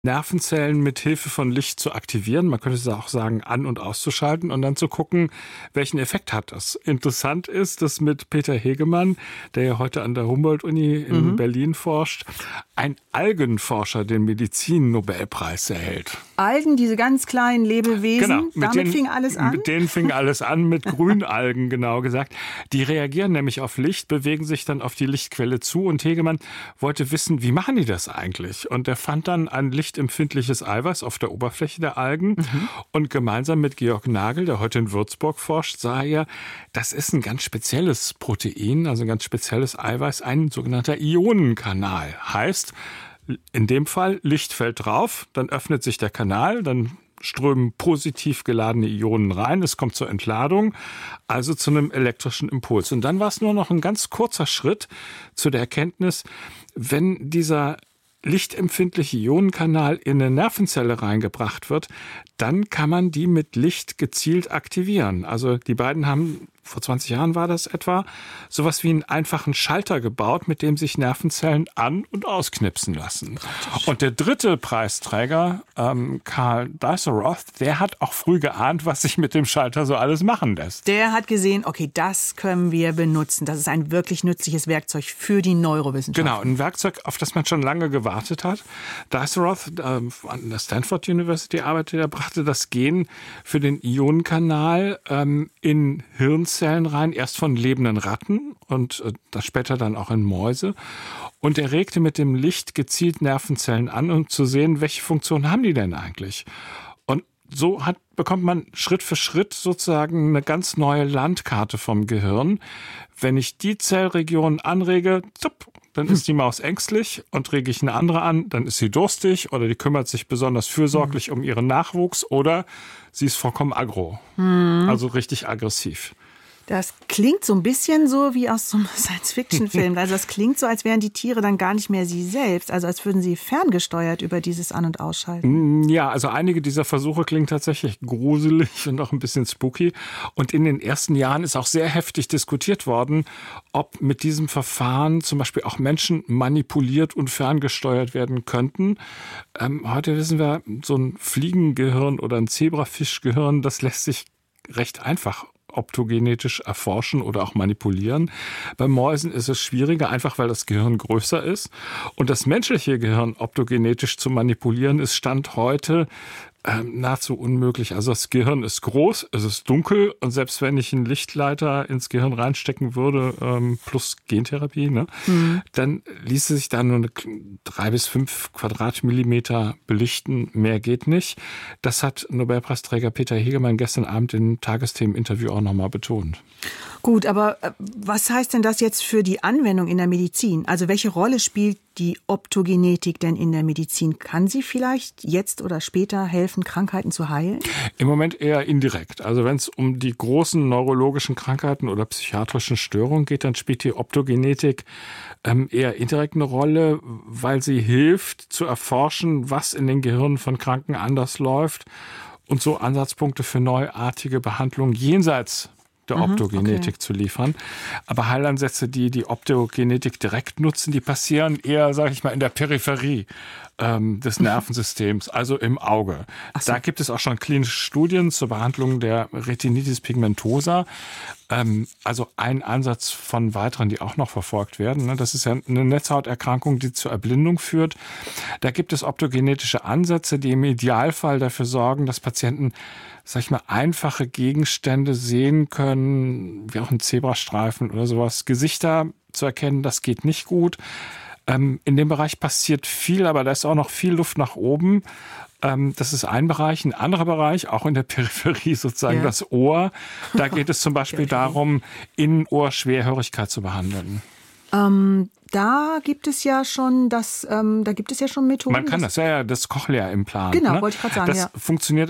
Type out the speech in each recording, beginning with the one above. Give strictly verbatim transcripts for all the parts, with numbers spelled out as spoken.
Nervenzellen mit Hilfe von Licht zu aktivieren. Man könnte auch sagen, an- und auszuschalten und dann zu gucken, welchen Effekt hat das. Interessant ist, dass mit Peter Hegemann, der ja heute an der Humboldt-Uni in mhm. Berlin forscht, ein Algenforscher den Medizin-Nobelpreis erhält. Algen, diese ganz kleinen Lebewesen, genau, damit denen, fing alles an? Mit denen fing alles an, mit Grünalgen genau gesagt. Die reagieren nämlich auf Licht, bewegen sich dann auf die Lichtquelle zu und Hegemann wollte wissen, wie machen die das eigentlich? Und er fand dann ein lichtempfindliches Eiweiß auf der Oberfläche der Algen mhm. und gemeinsam mit Georg Nagel, der heute in Würzburg forscht, sah er, das ist ein ganz spezielles Protein, also ein ganz spezielles Eiweiß, ein sogenannter Ionenkanal. Heißt, in dem Fall, Licht fällt drauf, dann öffnet sich der Kanal, dann strömen positiv geladene Ionen rein, es kommt zur Entladung, also zu einem elektrischen Impuls. Und dann war es nur noch ein ganz kurzer Schritt zu der Erkenntnis, wenn dieser lichtempfindliche Ionenkanal in eine Nervenzelle reingebracht wird, dann kann man die mit Licht gezielt aktivieren. Also die beiden haben, vor zwanzig Jahren war das etwa, sowas wie einen einfachen Schalter gebaut, mit dem sich Nervenzellen an- und ausknipsen lassen. Und der dritte Preisträger, ähm, Karl Dies-Roth, der hat auch früh geahnt, was sich mit dem Schalter so alles machen lässt. Der hat gesehen, okay, das können wir benutzen. Das ist ein wirklich nützliches Werkzeug für die Neurowissenschaft. Genau, ein Werkzeug, auf das man schon lange gewartet hat. Dies-Roth äh, an der Stanford University arbeitet, der brachte das Gen für den Ionenkanal ähm, in Hirnzellen rein, erst von lebenden Ratten und äh, das später dann auch in Mäuse. Und er regte mit dem Licht gezielt Nervenzellen an, um zu sehen, welche Funktion haben die denn eigentlich. Und so hat, bekommt man Schritt für Schritt sozusagen eine ganz neue Landkarte vom Gehirn. Wenn ich die Zellregion anrege, zup, dann ist die Maus ängstlich und rege ich eine andere an, dann ist sie durstig oder die kümmert sich besonders fürsorglich um ihren Nachwuchs oder sie ist vollkommen aggro, hm. also richtig aggressiv. Das klingt so ein bisschen so wie aus so einem Science-Fiction-Film. Also das klingt so, als wären die Tiere dann gar nicht mehr sie selbst. Also als würden sie ferngesteuert über dieses An- und Ausschalten. Ja, also einige dieser Versuche klingen tatsächlich gruselig und auch ein bisschen spooky. Und in den ersten Jahren ist auch sehr heftig diskutiert worden, ob mit diesem Verfahren zum Beispiel auch Menschen manipuliert und ferngesteuert werden könnten. Ähm, heute wissen wir, so ein Fliegengehirn oder ein Zebrafischgehirn, das lässt sich recht einfach optogenetisch erforschen oder auch manipulieren. Bei Mäusen ist es schwieriger, einfach weil das Gehirn größer ist. Und das menschliche Gehirn optogenetisch zu manipulieren, ist Stand heute ähm, nahezu unmöglich. Also das Gehirn ist groß, es ist dunkel und selbst wenn ich einen Lichtleiter ins Gehirn reinstecken würde, ähm, plus Gentherapie, ne, mhm. dann ließe sich da nur eine drei bis fünf Quadratmillimeter belichten. Mehr geht nicht. Das hat Nobelpreisträger Peter Hegemann gestern Abend im Tagesthemen-Interview auch nochmal betont. Gut, aber was heißt denn das jetzt für die Anwendung in der Medizin? Also welche Rolle spielt die Optogenetik denn in der Medizin? Kann sie vielleicht jetzt oder später helfen, Krankheiten zu heilen? Im Moment eher indirekt. Also wenn es um die großen neurologischen Krankheiten oder psychiatrischen Störungen geht, dann spielt die Optogenetik ähm, eher indirekt eine Rolle, weil sie hilft zu erforschen, was in den Gehirnen von Kranken anders läuft und so Ansatzpunkte für neuartige Behandlungen jenseits der Optogenetik okay. zu liefern. Aber Heilansätze, die die Optogenetik direkt nutzen, die passieren eher, sage ich mal, in der Peripherie ähm, des Nervensystems, also im Auge. So. Da gibt es auch schon klinische Studien zur Behandlung der Retinitis pigmentosa. Ähm, also ein Ansatz von weiteren, die auch noch verfolgt werden. Ne? Das ist ja eine Netzhauterkrankung, die zur Erblindung führt. Da gibt es optogenetische Ansätze, die im Idealfall dafür sorgen, dass Patienten, sag ich mal, einfache Gegenstände sehen können, wie auch ein Zebrastreifen oder sowas. Gesichter zu erkennen, das geht nicht gut. Ähm, in dem Bereich passiert viel, aber da ist auch noch viel Luft nach oben. Ähm, das ist ein Bereich. Ein anderer Bereich, auch in der Peripherie sozusagen, ja. das Ohr. Da geht es zum Beispiel darum, Innenohr-Schwerhörigkeit zu behandeln. Ähm, da gibt es ja schon das, ähm, da gibt es ja schon Methoden. Man kann das, ja, ja, das Cochlea-Implant. Genau, ne? wollte ich gerade sagen. Das ja. funktioniert aber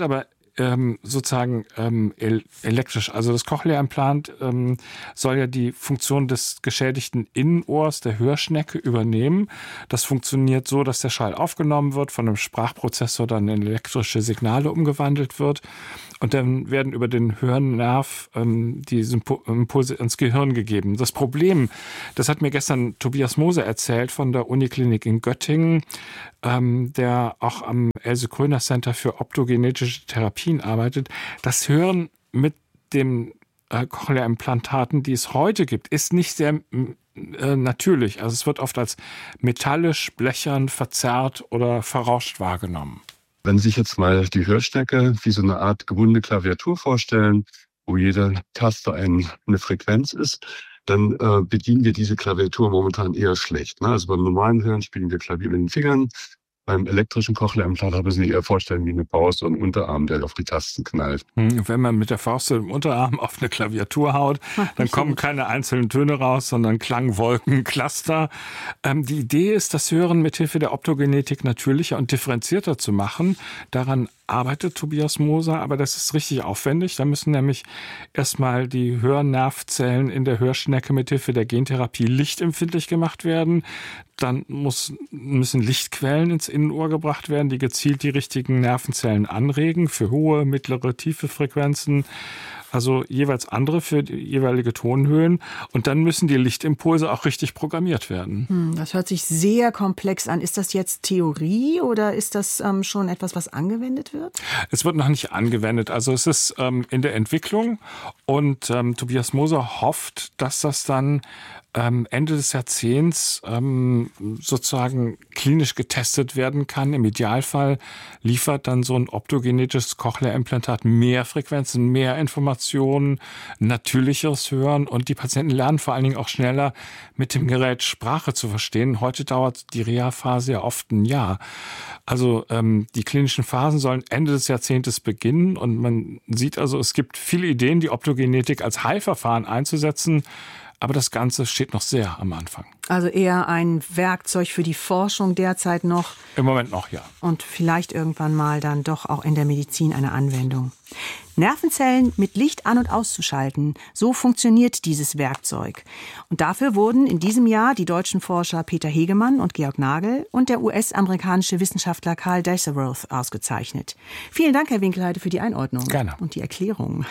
ähm, sozusagen ähm, el- elektrisch. Also das Cochlea-Implant ähm, soll ja die Funktion des geschädigten Innenohrs der Hörschnecke übernehmen. Das funktioniert so, dass der Schall aufgenommen wird, von einem Sprachprozessor dann in elektrische Signale umgewandelt wird. Und dann werden über den Hörnerv ähm, die Impulse ins Gehirn gegeben. Das Problem, das hat mir gestern Tobias Moser erzählt von der Uniklinik in Göttingen, ähm, der auch am Else Kröner Center für optogenetische Therapien arbeitet. Das Hören mit den äh, Cochlea-Implantaten, die es heute gibt, ist nicht sehr äh, natürlich. Also es wird oft als metallisch, blechern, verzerrt oder verrauscht wahrgenommen. Wenn Sie sich jetzt mal die Hörschnecke wie so eine Art gewundene Klaviatur vorstellen, wo jede Taste ein, eine Frequenz ist, dann äh, bedienen wir diese Klaviatur momentan eher schlecht. Ne? Also beim normalen Hören spielen wir Klavier mit den Fingern. Beim elektrischen Cochlea-Implantat müssen Sie eher vorstellen wie eine Faust und ein Unterarm, der auf die Tasten knallt. Wenn man mit der Faust im Unterarm auf eine Klaviatur haut, dann kommen keine einzelnen Töne raus, sondern Klangwolken, Cluster. Ähm, die Idee ist, das Hören mithilfe der Optogenetik natürlicher und differenzierter zu machen. Daran arbeitet Tobias Moser, aber das ist richtig aufwendig. Da müssen nämlich erstmal die Hörnervzellen in der Hörschnecke mithilfe der Gentherapie lichtempfindlich gemacht werden. Dann muss, müssen Lichtquellen ins Innenohr gebracht werden, die gezielt die richtigen Nervenzellen anregen für hohe, mittlere, tiefe Frequenzen. Also jeweils andere für die jeweilige Tonhöhen. Und dann müssen die Lichtimpulse auch richtig programmiert werden. Hm, das hört sich sehr komplex an. Ist das jetzt Theorie oder ist das ähm, schon etwas, was angewendet wird? Es wird noch nicht angewendet. Also es ist ähm, in der Entwicklung. Und ähm, Tobias Moser hofft, dass das dann ähm, Ende des Jahrzehnts ähm, sozusagen klinisch getestet werden kann. Im Idealfall liefert dann so ein optogenetisches Cochlea-Implantat mehr Frequenzen, mehr Informationen, natürlicheres Hören und die Patienten lernen vor allen Dingen auch schneller mit dem Gerät Sprache zu verstehen. Heute dauert die Reha-Phase ja oft ein Jahr. Also ähm, die klinischen Phasen sollen Ende des Jahrzehntes beginnen und man sieht also, es gibt viele Ideen, die Optogenetik als Heilverfahren einzusetzen. Aber das Ganze steht noch sehr am Anfang. Also eher ein Werkzeug für die Forschung derzeit noch. Im Moment noch, ja. Und vielleicht irgendwann mal dann doch auch in der Medizin eine Anwendung. Nervenzellen mit Licht an- und auszuschalten, so funktioniert dieses Werkzeug. Und dafür wurden in diesem Jahr die deutschen Forscher Peter Hegemann und Georg Nagel und der U S-amerikanische Wissenschaftler Carl Deisseroth ausgezeichnet. Vielen Dank, Herr Winkelheide, für die Einordnung. Gerne. Und die Erklärung.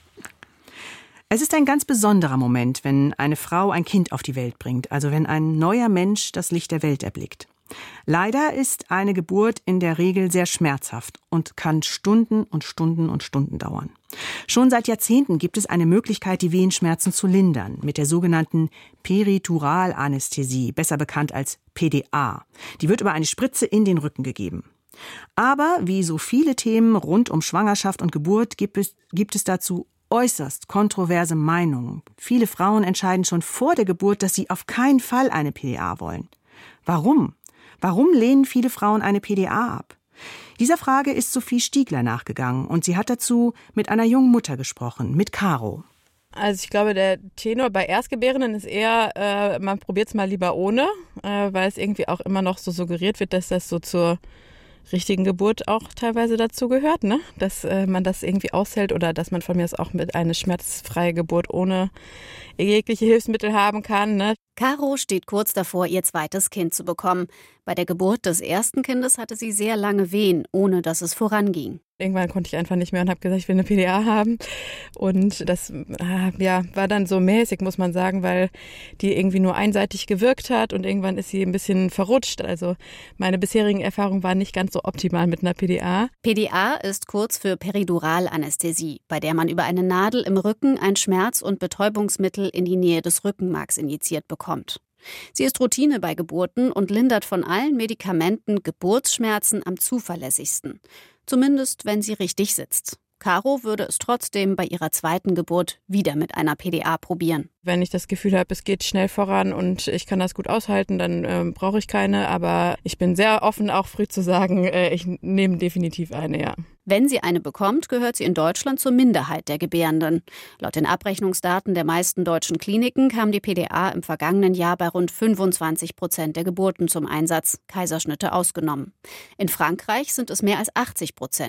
Es ist ein ganz besonderer Moment, wenn eine Frau ein Kind auf die Welt bringt, also wenn ein neuer Mensch das Licht der Welt erblickt. Leider ist eine Geburt in der Regel sehr schmerzhaft und kann Stunden und Stunden und Stunden dauern. Schon seit Jahrzehnten gibt es eine Möglichkeit, die Wehenschmerzen zu lindern, mit der sogenannten Periduralanästhesie, besser bekannt als P D A. Die wird über eine Spritze in den Rücken gegeben. Aber wie so viele Themen rund um Schwangerschaft und Geburt gibt es, gibt es dazu äußerst kontroverse Meinungen. Viele Frauen entscheiden schon vor der Geburt, dass sie auf keinen Fall eine P D A wollen. Warum? Warum lehnen viele Frauen eine P D A ab? Dieser Frage ist Sophie Stiegler nachgegangen und sie hat dazu mit einer jungen Mutter gesprochen, mit Caro. Also ich glaube, der Tenor bei Erstgebärenden ist eher, äh, man probiert es mal lieber ohne, äh, weil es irgendwie auch immer noch so suggeriert wird, dass das so zur richtigen Geburt auch teilweise dazu gehört, ne? Dass äh, man das irgendwie aushält oder dass man von mir aus auch mit einer schmerzfreie Geburt ohne jegliche Hilfsmittel haben kann, ne? Caro steht kurz davor, ihr zweites Kind zu bekommen. Bei der Geburt des ersten Kindes hatte sie sehr lange Wehen, ohne dass es voranging. Irgendwann konnte ich einfach nicht mehr und habe gesagt, ich will eine P D A haben. Und das äh, ja, war dann so mäßig, muss man sagen, weil die irgendwie nur einseitig gewirkt hat und irgendwann ist sie ein bisschen verrutscht. Also meine bisherigen Erfahrungen waren nicht ganz so optimal mit einer P D A. P D A ist kurz für Periduralanästhesie, bei der man über eine Nadel im Rücken ein Schmerz- und Betäubungsmittel in die Nähe des Rückenmarks injiziert bekommt. Sie ist Routine bei Geburten und lindert von allen Medikamenten Geburtsschmerzen am zuverlässigsten. Zumindest, wenn sie richtig sitzt. Caro würde es trotzdem bei ihrer zweiten Geburt wieder mit einer P D A probieren. Wenn ich das Gefühl habe, es geht schnell voran und ich kann das gut aushalten, dann äh, brauche ich keine. Aber ich bin sehr offen, auch früh zu sagen, äh, ich nehme definitiv eine, ja. Wenn sie eine bekommt, gehört sie in Deutschland zur Minderheit der Gebärenden. Laut den Abrechnungsdaten der meisten deutschen Kliniken kam die P D A im vergangenen Jahr bei rund fünfundzwanzig Prozent der Geburten zum Einsatz, Kaiserschnitte ausgenommen. In Frankreich sind es mehr als achtzig Prozent.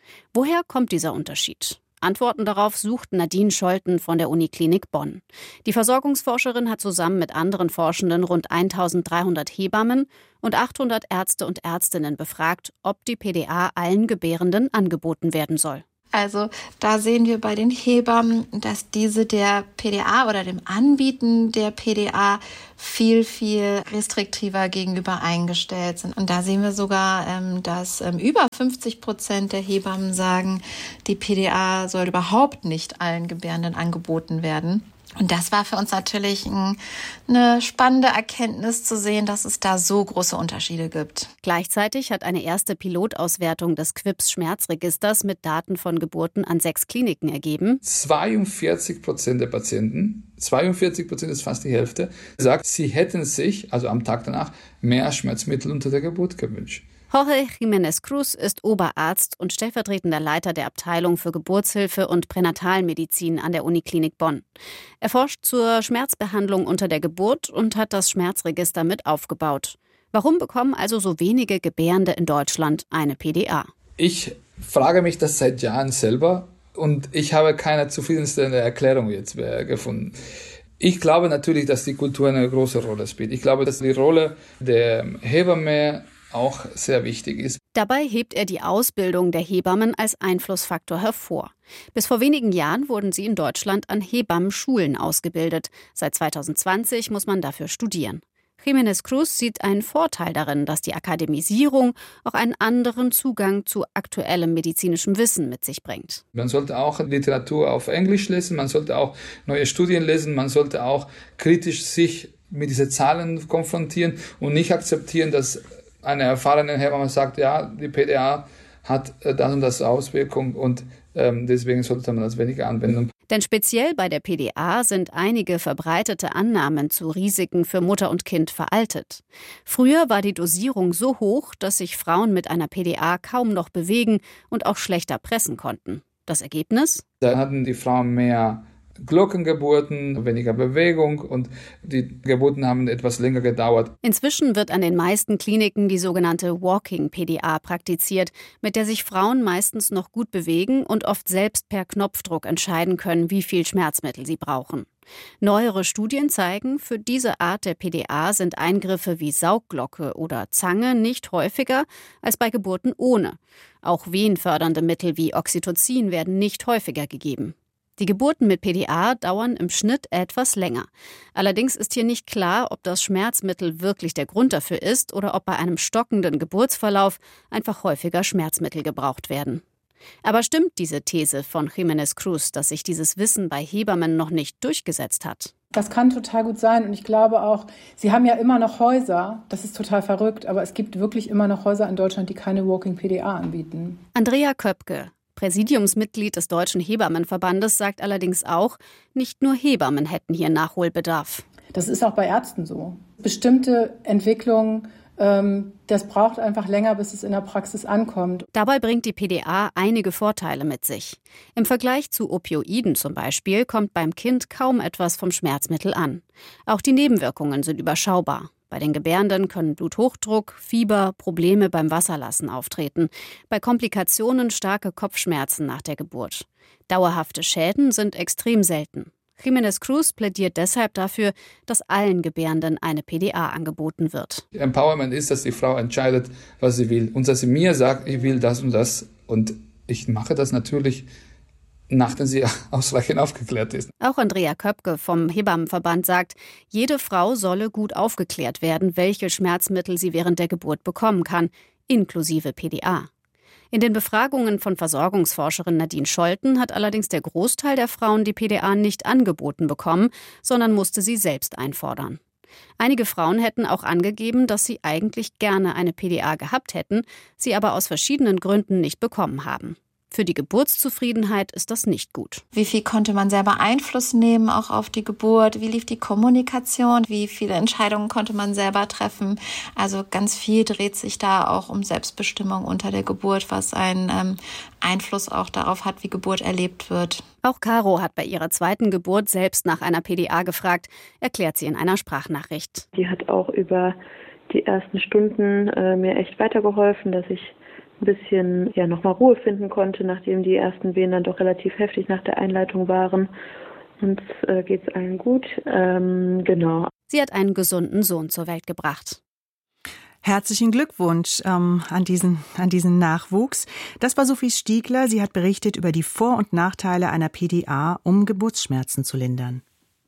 Woher kommt dieser Unterschied? Antworten darauf sucht Nadine Scholten von der Uniklinik Bonn. Die Versorgungsforscherin hat zusammen mit anderen Forschenden rund eintausenddreihundert Hebammen und achthundert Ärzte und Ärztinnen befragt, ob die P D A allen Gebärenden angeboten werden soll. Also da sehen wir bei den Hebammen, dass diese der P D A oder dem Anbieten der P D A viel, viel restriktiver gegenüber eingestellt sind. Und da sehen wir sogar, dass über fünfzig Prozent der Hebammen sagen, die P D A soll überhaupt nicht allen Gebärenden angeboten werden. Und das war für uns natürlich ein, eine spannende Erkenntnis zu sehen, dass es da so große Unterschiede gibt. Gleichzeitig hat eine erste Pilotauswertung des Q I P S-Schmerzregisters mit Daten von Geburten an sechs Kliniken ergeben. zweiundvierzig Prozent der Patienten, zweiundvierzig Prozent ist fast die Hälfte, sagt, sie hätten sich, also am Tag danach, mehr Schmerzmittel unter der Geburt gewünscht. Jorge Jiménez Cruz ist Oberarzt und stellvertretender Leiter der Abteilung für Geburtshilfe und Pränatalmedizin an der Uniklinik Bonn. Er forscht zur Schmerzbehandlung unter der Geburt und hat das Schmerzregister mit aufgebaut. Warum bekommen also so wenige Gebärende in Deutschland eine P D A? Ich frage mich das seit Jahren selber und ich habe keine zufriedenstellende Erklärung jetzt gefunden. Ich glaube natürlich, dass die Kultur eine große Rolle spielt. Ich glaube, dass die Rolle der Hebamme auch sehr wichtig ist. Dabei hebt er die Ausbildung der Hebammen als Einflussfaktor hervor. Bis vor wenigen Jahren wurden sie in Deutschland an Hebammenschulen ausgebildet. Seit zweitausendzwanzig muss man dafür studieren. Jiménez Cruz sieht einen Vorteil darin, dass die Akademisierung auch einen anderen Zugang zu aktuellem medizinischem Wissen mit sich bringt. Man sollte auch Literatur auf Englisch lesen, man sollte auch neue Studien lesen, man sollte auch kritisch sich mit diesen Zahlen konfrontieren und nicht akzeptieren, dass eine erfahrene Hebamme sagt, ja, die P D A hat das und das Auswirkung und ähm, deswegen sollte man das weniger anwenden. Denn speziell bei der P D A sind einige verbreitete Annahmen zu Risiken für Mutter und Kind veraltet. Früher war die Dosierung so hoch, dass sich Frauen mit einer P D A kaum noch bewegen und auch schlechter pressen konnten. Das Ergebnis? Da hatten die Frauen mehr Glockengeburten, weniger Bewegung und die Geburten haben etwas länger gedauert. Inzwischen wird an den meisten Kliniken die sogenannte Walking-P D A praktiziert, mit der sich Frauen meistens noch gut bewegen und oft selbst per Knopfdruck entscheiden können, wie viel Schmerzmittel sie brauchen. Neuere Studien zeigen, für diese Art der P D A sind Eingriffe wie Saugglocke oder Zange nicht häufiger als bei Geburten ohne. Auch wehenfördernde Mittel wie Oxytocin werden nicht häufiger gegeben. Die Geburten mit P D A dauern im Schnitt etwas länger. Allerdings ist hier nicht klar, ob das Schmerzmittel wirklich der Grund dafür ist oder ob bei einem stockenden Geburtsverlauf einfach häufiger Schmerzmittel gebraucht werden. Aber stimmt diese These von Jiménez Cruz, dass sich dieses Wissen bei Hebammen noch nicht durchgesetzt hat? Das kann total gut sein und ich glaube auch, Sie haben ja immer noch Häuser, das ist total verrückt, aber es gibt wirklich immer noch Häuser in Deutschland, die keine Walking-P D A anbieten. Andrea Köpke, Präsidiumsmitglied des Deutschen Hebammenverbandes, sagt allerdings auch, nicht nur Hebammen hätten hier Nachholbedarf. Das ist auch bei Ärzten so. Bestimmte Entwicklungen, ähm, das braucht einfach länger, bis es in der Praxis ankommt. Dabei bringt die P D A einige Vorteile mit sich. Im Vergleich zu Opioiden zum Beispiel kommt beim Kind kaum etwas vom Schmerzmittel an. Auch die Nebenwirkungen sind überschaubar. Bei den Gebärenden können Bluthochdruck, Fieber, Probleme beim Wasserlassen auftreten. Bei Komplikationen starke Kopfschmerzen nach der Geburt. Dauerhafte Schäden sind extrem selten. Jiménez Cruz plädiert deshalb dafür, dass allen Gebärenden eine P D A angeboten wird. Empowerment ist, dass die Frau entscheidet, was sie will. Und dass sie mir sagt, ich will das und das. Und ich mache das natürlich, nachdem sie ausreichend aufgeklärt ist. Auch Andrea Köpke vom Hebammenverband sagt, jede Frau solle gut aufgeklärt werden, welche Schmerzmittel sie während der Geburt bekommen kann, inklusive P D A. In den Befragungen von Versorgungsforscherin Nadine Scholten hat allerdings der Großteil der Frauen die P D A nicht angeboten bekommen, sondern musste sie selbst einfordern. Einige Frauen hätten auch angegeben, dass sie eigentlich gerne eine P D A gehabt hätten, sie aber aus verschiedenen Gründen nicht bekommen haben. Für die Geburtszufriedenheit ist das nicht gut. Wie viel konnte man selber Einfluss nehmen, auch auf die Geburt? Wie lief die Kommunikation? Wie viele Entscheidungen konnte man selber treffen? Also ganz viel dreht sich da auch um Selbstbestimmung unter der Geburt, was einen ähm, Einfluss auch darauf hat, wie Geburt erlebt wird. Auch Caro hat bei ihrer zweiten Geburt selbst nach einer P D A gefragt, erklärt sie in einer Sprachnachricht. Die hat auch über die ersten Stunden äh, mir echt weitergeholfen, dass ich ein bisschen ja nochmal Ruhe finden konnte, nachdem die ersten Wehen dann doch relativ heftig nach der Einleitung waren. Uns äh, geht es allen gut. Ähm, genau. Sie hat einen gesunden Sohn zur Welt gebracht. Herzlichen Glückwunsch ähm, an diesen, an diesen Nachwuchs. Das war Sophie Stiegler. Sie hat berichtet über die Vor- und Nachteile einer P D A, um Geburtsschmerzen zu lindern.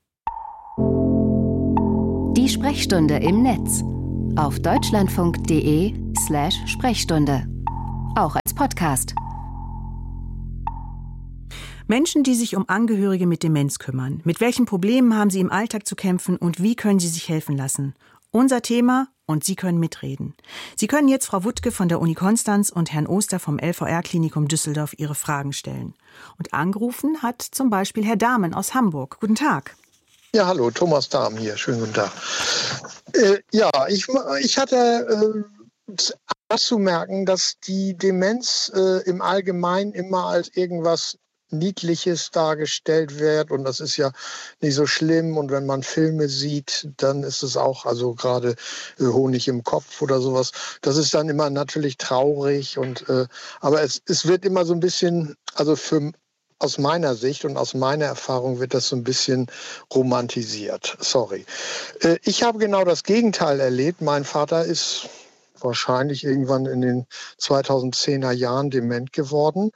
Die Sprechstunde im Netz auf deutschlandfunk.de slash Sprechstunde. Auch als Podcast. Menschen, die sich um Angehörige mit Demenz kümmern. Mit welchen Problemen haben sie im Alltag zu kämpfen und wie können sie sich helfen lassen? Unser Thema und Sie können mitreden. Sie können jetzt Frau Wuttke von der Uni Konstanz und Herrn Oster vom L V R-Klinikum Düsseldorf Ihre Fragen stellen. Und angerufen hat zum Beispiel Herr Dahmen aus Hamburg. Guten Tag. Ja, hallo, Thomas Dahm hier. Schönen guten Tag. Äh, ja, ich, ich hatte äh, das zu merken, dass die Demenz äh, im Allgemeinen immer als irgendwas Niedliches dargestellt wird und das ist ja nicht so schlimm und wenn man Filme sieht, dann ist es auch, also gerade äh, Honig im Kopf oder sowas, das ist dann immer natürlich traurig und äh, aber es, es wird immer so ein bisschen, also für aus meiner Sicht und aus meiner Erfahrung wird das so ein bisschen romantisiert. Sorry. Äh, ich habe genau das Gegenteil erlebt. Mein Vater ist wahrscheinlich irgendwann in den zweitausendzehner Jahren dement geworden.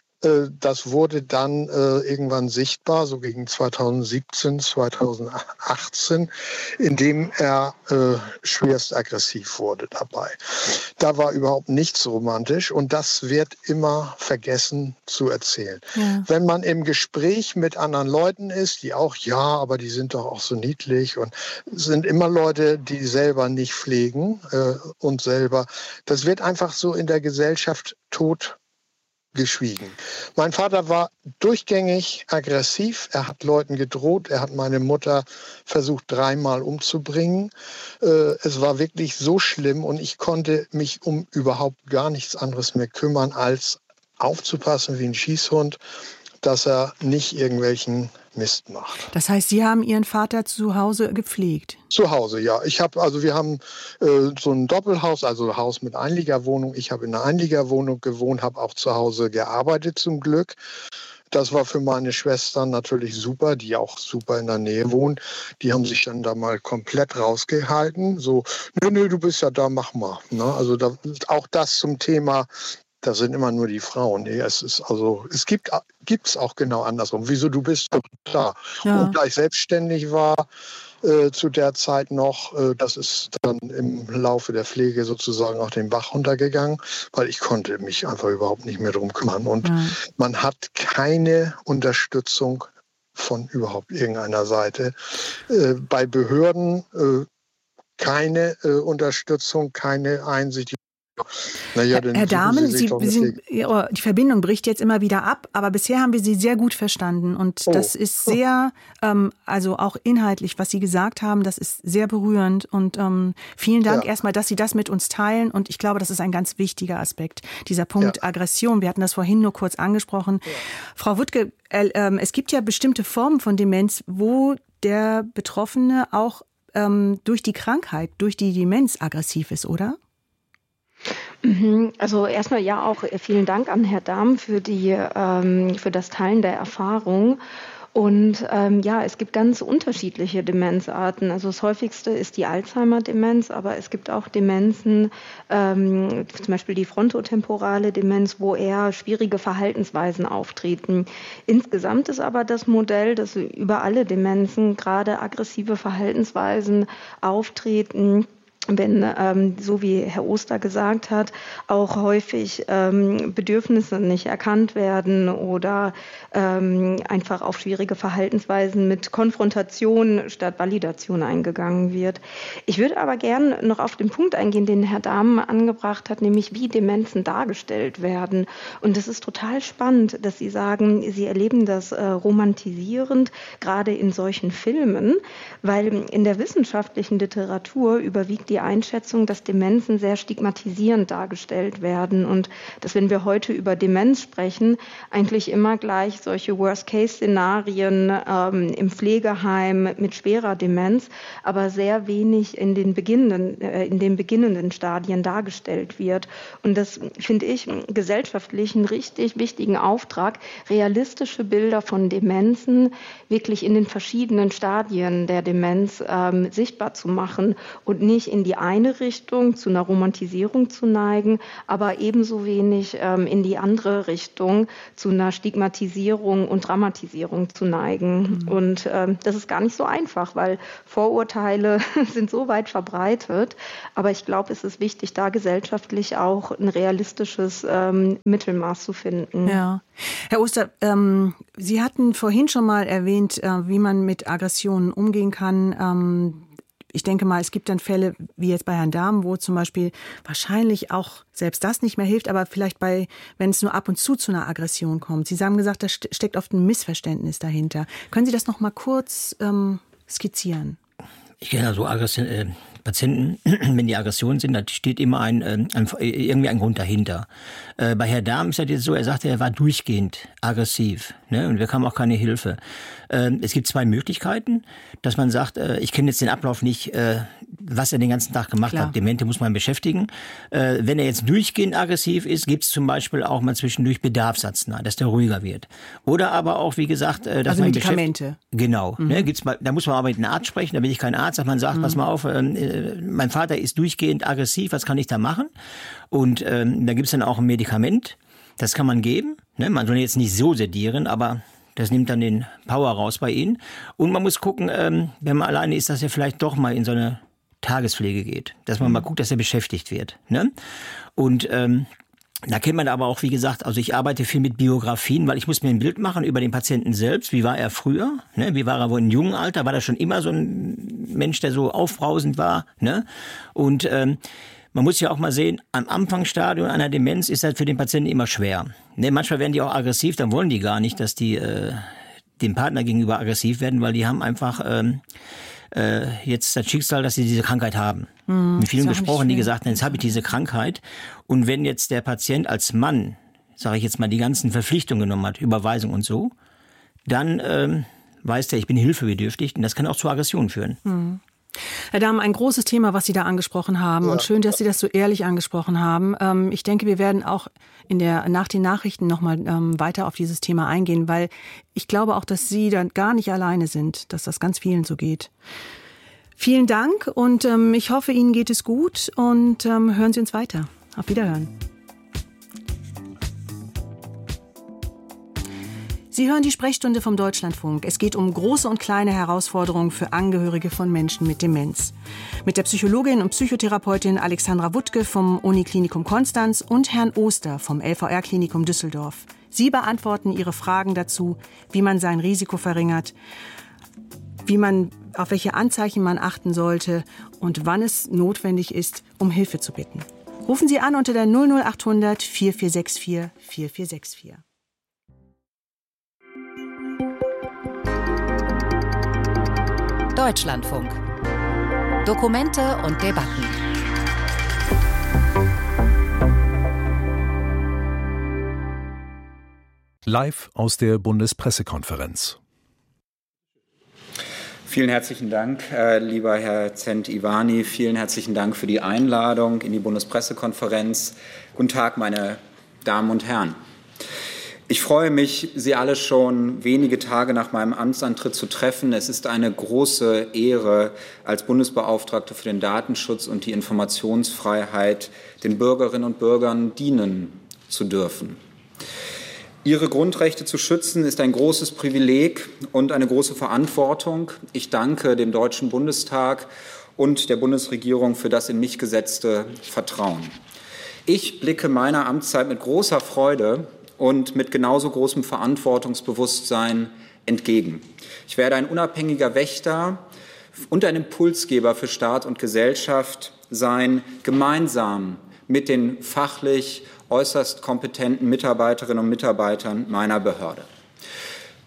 Das wurde dann äh, irgendwann sichtbar, so gegen zweitausendsiebzehn, zweitausendachtzehn, indem er äh, schwerst aggressiv wurde dabei. Da war überhaupt nichts romantisch und das wird immer vergessen zu erzählen. Ja. Wenn man im Gespräch mit anderen Leuten ist, die auch, ja, aber die sind doch auch so niedlich und es sind immer Leute, die selber nicht pflegen äh, und selber, das wird einfach so in der Gesellschaft tot geschwiegen. Mein Vater war durchgängig aggressiv. Er hat Leuten gedroht. Er hat meine Mutter versucht, dreimal umzubringen. Äh, es war wirklich so schlimm und ich konnte mich um überhaupt gar nichts anderes mehr kümmern, als aufzupassen wie ein Schießhund, dass er nicht irgendwelchen Mist macht. Das heißt, Sie haben Ihren Vater zu Hause gepflegt? Zu Hause, ja. Ich habe, also wir haben äh, so ein Doppelhaus, also ein Haus mit Einliegerwohnung. Ich habe in einer Einliegerwohnung gewohnt, habe auch zu Hause gearbeitet zum Glück. Das war für meine Schwestern natürlich super, die auch super in der Nähe wohnen. Die haben sich dann da mal komplett rausgehalten. So, nö, nö, du bist ja da, mach mal. Ne? Also da, auch das zum Thema, das sind immer nur die Frauen. Nee, es ist also, es gibt es auch genau andersrum. Wieso, du bist doch da. Ja. Und da ich selbstständig war, äh, zu der Zeit noch, äh, das ist dann im Laufe der Pflege sozusagen auch den Bach runtergegangen, weil ich konnte mich einfach überhaupt nicht mehr drum kümmern. Und ja. man hat keine Unterstützung von überhaupt irgendeiner Seite. Äh, bei Behörden äh, keine äh, Unterstützung, keine Einsicht. Naja, Herr Dahmen, Sie, Sie sind, die Verbindung bricht jetzt immer wieder ab, aber bisher haben wir Sie sehr gut verstanden und oh. das ist sehr, ähm, also auch inhaltlich, was Sie gesagt haben, das ist sehr berührend und ähm, vielen Dank ja. erstmal, dass Sie das mit uns teilen und ich glaube, das ist ein ganz wichtiger Aspekt, dieser Punkt ja. Aggression. Wir hatten das vorhin nur kurz angesprochen. Ja. Frau Wuttke, äh, äh, es gibt ja bestimmte Formen von Demenz, wo der Betroffene auch ähm, durch die Krankheit, durch die Demenz aggressiv ist, oder? Also erstmal ja auch vielen Dank an Herrn Dahm für die ähm, für das Teilen der Erfahrung. Und ähm, ja, es gibt ganz unterschiedliche Demenzarten. Also das häufigste ist die Alzheimer-Demenz, aber es gibt auch Demenzen, ähm, zum Beispiel die frontotemporale Demenz, wo eher schwierige Verhaltensweisen auftreten. Insgesamt ist aber das Modell, dass über alle Demenzen gerade aggressive Verhaltensweisen auftreten, wenn, ähm, so wie Herr Oster gesagt hat, auch häufig ähm, Bedürfnisse nicht erkannt werden oder ähm, einfach auf schwierige Verhaltensweisen mit Konfrontation statt Validation eingegangen wird. Ich würde aber gern noch auf den Punkt eingehen, den Herr Dahmen angebracht hat, nämlich wie Demenzen dargestellt werden. Und es ist total spannend, dass Sie sagen, Sie erleben das äh, romantisierend, gerade in solchen Filmen, weil in der wissenschaftlichen Literatur überwiegt die die Einschätzung, dass Demenzen sehr stigmatisierend dargestellt werden und dass, wenn wir heute über Demenz sprechen, eigentlich immer gleich solche Worst-Case-Szenarien ähm, im Pflegeheim mit schwerer Demenz, aber sehr wenig in den beginnenden, äh, in den beginnenden Stadien dargestellt wird. Und das finde ich gesellschaftlich einen richtig wichtigen Auftrag, realistische Bilder von Demenzen wirklich in den verschiedenen Stadien der Demenz ähm, sichtbar zu machen und nicht in die eine Richtung zu einer Romantisierung zu neigen, aber ebenso wenig ähm, in die andere Richtung zu einer Stigmatisierung und Dramatisierung zu neigen. Mhm. Und ähm, das ist gar nicht so einfach, weil Vorurteile sind so weit verbreitet. Aber ich glaube, es ist wichtig, da gesellschaftlich auch ein realistisches ähm, Mittelmaß zu finden. Ja. Herr Oster, ähm, Sie hatten vorhin schon mal erwähnt, äh, wie man mit Aggressionen umgehen kann. Ähm, ich denke mal, es gibt dann Fälle, wie jetzt bei Herrn Dahm, wo zum Beispiel wahrscheinlich auch selbst das nicht mehr hilft, aber vielleicht bei, wenn es nur ab und zu zu einer Aggression kommt. Sie haben gesagt, da steckt oft ein Missverständnis dahinter. Können Sie das noch mal kurz ähm, skizzieren? Ich kenne also Aggression, äh, Patienten, wenn die Aggressionen sind, da steht immer ein, ein, irgendwie ein Grund dahinter. Äh, bei Herrn Dahm ist das jetzt so, er sagte, er war durchgehend aggressiv, ne, und wir bekamen auch keine Hilfe. Äh, es gibt zwei Möglichkeiten, dass man sagt, äh, ich kenne jetzt den Ablauf nicht, äh, was er den ganzen Tag gemacht Klar. hat. Demente muss man beschäftigen. Äh, wenn er jetzt durchgehend aggressiv ist, gibt es zum Beispiel auch mal zwischendurch Bedarfsarznei, dass der ruhiger wird. Oder aber auch, wie gesagt, äh, dass also man Medikamente. Genau. Mhm. Ne, gibt's mal, da muss man aber mit einem Arzt sprechen, da bin ich kein Arzt, dass man sagt, mhm. pass mal auf, äh, mein Vater ist durchgehend aggressiv, was kann ich da machen? Und ähm, da gibt es dann auch ein Medikament, das kann man geben. Ne? Man soll jetzt nicht so sedieren, aber das nimmt dann den Power raus bei Ihnen. Und man muss gucken, ähm, wenn man alleine ist, dass er vielleicht doch mal in so eine Tagespflege geht. Dass man mhm. mal guckt, dass er beschäftigt wird. Ne? Und ähm, da kennt man aber auch, wie gesagt, also ich arbeite viel mit Biografien, weil ich muss mir ein Bild machen über den Patienten selbst. Wie war er früher? Ne? Wie war er wohl im jungen Alter? War er schon immer so ein Mensch, der so aufbrausend war? Ne? Und ähm, man muss ja auch mal sehen, am Anfangsstadium einer Demenz ist das für den Patienten immer schwer. Ne? Manchmal werden die auch aggressiv, dann wollen die gar nicht, dass die äh, dem Partner gegenüber aggressiv werden, weil die haben einfach ähm, äh, jetzt das Schicksal, dass sie diese Krankheit haben. Hm, mit vielen gesprochen, die gesagt haben, jetzt habe ich diese Krankheit. Und wenn jetzt der Patient als Mann, sage ich jetzt mal, die ganzen Verpflichtungen genommen hat, Überweisung und so, dann ähm, weiß der, ich bin hilfebedürftig und das kann auch zu Aggressionen führen. Hm. Herr Dahm, ein großes Thema, was Sie da angesprochen haben. Ja. Und schön, dass Sie das so ehrlich angesprochen haben. Ähm, ich denke, wir werden auch in der, nach den Nachrichten nochmal ähm, weiter auf dieses Thema eingehen, weil ich glaube auch, dass Sie da gar nicht alleine sind, dass das ganz vielen so geht. Vielen Dank und ähm, ich hoffe, Ihnen geht es gut und ähm, hören Sie uns weiter. Auf Wiederhören. Sie hören die Sprechstunde vom Deutschlandfunk. Es geht um große und kleine Herausforderungen für Angehörige von Menschen mit Demenz. Mit der Psychologin und Psychotherapeutin Alexandra Wuttke vom Uniklinikum Konstanz und Herrn Oster vom L V R-Klinikum Düsseldorf. Sie beantworten Ihre Fragen dazu, wie man sein Risiko verringert, wie man, auf welche Anzeichen man achten sollte und wann es notwendig ist, um Hilfe zu bitten. Rufen Sie an unter der null null acht hundert vier vier sechs vier vier vier sechs vier. Deutschlandfunk. Dokumente und Debatten. Live aus der Bundespressekonferenz. Vielen herzlichen Dank, äh, lieber Herr Zent-Ivany. Vielen herzlichen Dank für die Einladung in die Bundespressekonferenz. Guten Tag, meine Damen und Herren. Ich freue mich, Sie alle schon wenige Tage nach meinem Amtsantritt zu treffen. Es ist eine große Ehre, als Bundesbeauftragte für den Datenschutz und die Informationsfreiheit den Bürgerinnen und Bürgern dienen zu dürfen. Ihre Grundrechte zu schützen, ist ein großes Privileg und eine große Verantwortung. Ich danke dem Deutschen Bundestag und der Bundesregierung für das in mich gesetzte Vertrauen. Ich blicke meiner Amtszeit mit großer Freude und mit genauso großem Verantwortungsbewusstsein entgegen. Ich werde ein unabhängiger Wächter und ein Impulsgeber für Staat und Gesellschaft sein, gemeinsam mit den fachlich äußerst kompetenten Mitarbeiterinnen und Mitarbeitern meiner Behörde.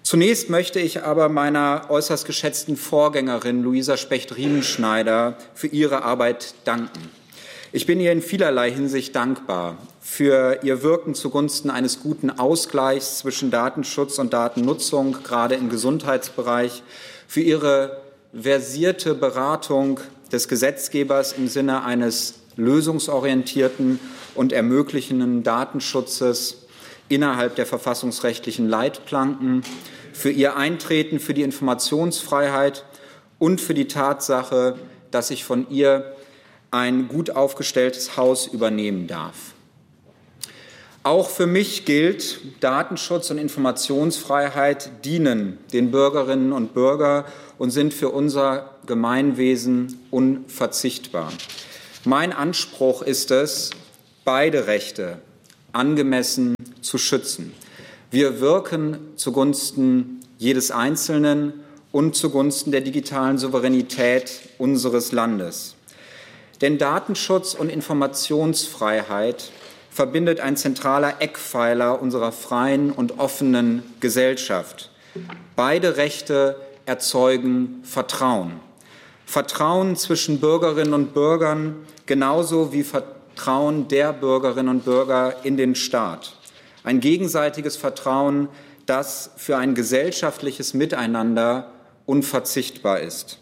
Zunächst möchte ich aber meiner äußerst geschätzten Vorgängerin Luisa Specht-Riemenschneider für ihre Arbeit danken. Ich bin ihr in vielerlei Hinsicht dankbar für ihr Wirken zugunsten eines guten Ausgleichs zwischen Datenschutz und Datennutzung, gerade im Gesundheitsbereich, für ihre versierte Beratung des Gesetzgebers im Sinne eines lösungsorientierten und ermöglichenden Datenschutzes innerhalb der verfassungsrechtlichen Leitplanken, für ihr Eintreten für die Informationsfreiheit und für die Tatsache, dass ich von ihr ein gut aufgestelltes Haus übernehmen darf. Auch für mich gilt, Datenschutz und Informationsfreiheit dienen den Bürgerinnen und Bürgern und sind für unser Gemeinwesen unverzichtbar. Mein Anspruch ist es, beide Rechte angemessen zu schützen. Wir wirken zugunsten jedes Einzelnen und zugunsten der digitalen Souveränität unseres Landes. Denn Datenschutz und Informationsfreiheit verbindet ein zentraler Eckpfeiler unserer freien und offenen Gesellschaft. Beide Rechte erzeugen Vertrauen. Vertrauen zwischen Bürgerinnen und Bürgern, genauso wie Vertrauen der Bürgerinnen und Bürger in den Staat. Ein gegenseitiges Vertrauen, das für ein gesellschaftliches Miteinander unverzichtbar ist.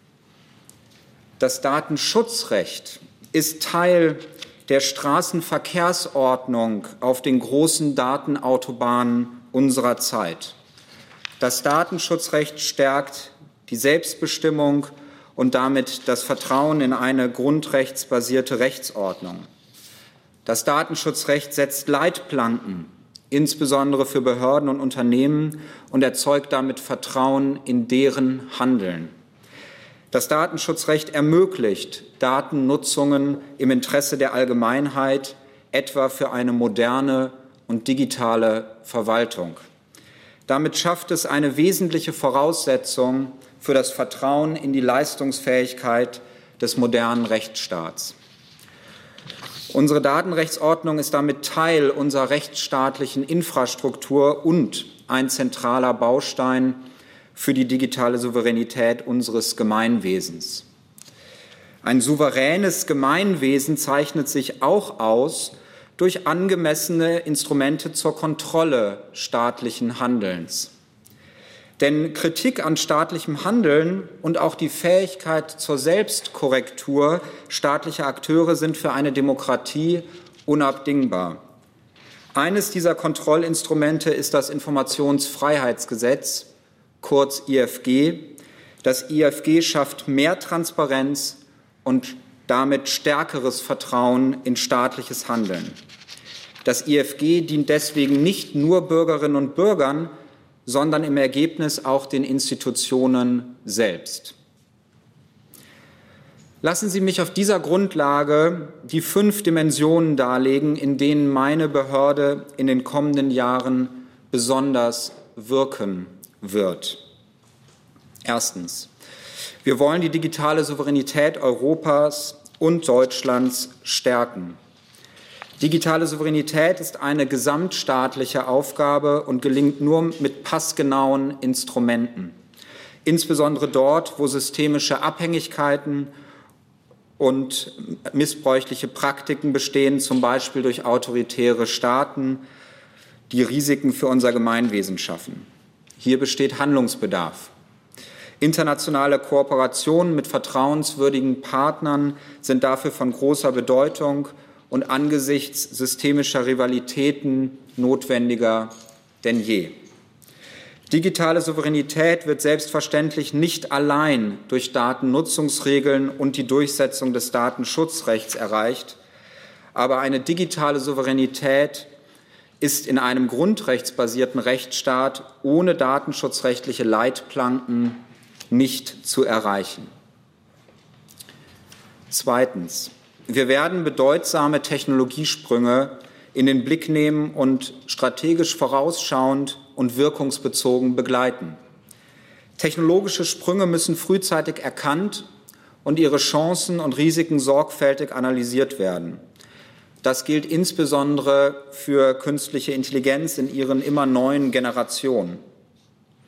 Das Datenschutzrecht ist Teil der Straßenverkehrsordnung auf den großen Datenautobahnen unserer Zeit. Das Datenschutzrecht stärkt die Selbstbestimmung und damit das Vertrauen in eine grundrechtsbasierte Rechtsordnung. Das Datenschutzrecht setzt Leitplanken, insbesondere für Behörden und Unternehmen, und erzeugt damit Vertrauen in deren Handeln. Das Datenschutzrecht ermöglicht Datennutzungen im Interesse der Allgemeinheit, etwa für eine moderne und digitale Verwaltung. Damit schafft es eine wesentliche Voraussetzung für das Vertrauen in die Leistungsfähigkeit des modernen Rechtsstaats. Unsere Datenrechtsordnung ist damit Teil unserer rechtsstaatlichen Infrastruktur und ein zentraler Baustein für die digitale Souveränität unseres Gemeinwesens. Ein souveränes Gemeinwesen zeichnet sich auch aus durch angemessene Instrumente zur Kontrolle staatlichen Handelns. Denn Kritik an staatlichem Handeln und auch die Fähigkeit zur Selbstkorrektur staatlicher Akteure sind für eine Demokratie unabdingbar. Eines dieser Kontrollinstrumente ist das Informationsfreiheitsgesetz, kurz I F G. Das I F G schafft mehr Transparenz und damit stärkeres Vertrauen in staatliches Handeln. Das I F G dient deswegen nicht nur Bürgerinnen und Bürgern, sondern im Ergebnis auch den Institutionen selbst. Lassen Sie mich auf dieser Grundlage die fünf Dimensionen darlegen, in denen meine Behörde in den kommenden Jahren besonders wirken wird. Erstens. Wir wollen die digitale Souveränität Europas und Deutschlands stärken. Digitale Souveränität ist eine gesamtstaatliche Aufgabe und gelingt nur mit passgenauen Instrumenten. Insbesondere dort, wo systemische Abhängigkeiten und missbräuchliche Praktiken bestehen, zum Beispiel durch autoritäre Staaten, die Risiken für unser Gemeinwesen schaffen. Hier besteht Handlungsbedarf. Internationale Kooperationen mit vertrauenswürdigen Partnern sind dafür von großer Bedeutung und angesichts systemischer Rivalitäten notwendiger denn je. Digitale Souveränität wird selbstverständlich nicht allein durch Datennutzungsregeln und die Durchsetzung des Datenschutzrechts erreicht, aber eine digitale Souveränität ist in einem grundrechtsbasierten Rechtsstaat ohne datenschutzrechtliche Leitplanken nicht zu erreichen. Zweitens. Wir werden bedeutsame Technologiesprünge in den Blick nehmen und strategisch vorausschauend und wirkungsbezogen begleiten. Technologische Sprünge müssen frühzeitig erkannt und ihre Chancen und Risiken sorgfältig analysiert werden. Das gilt insbesondere für künstliche Intelligenz in ihren immer neuen Generationen.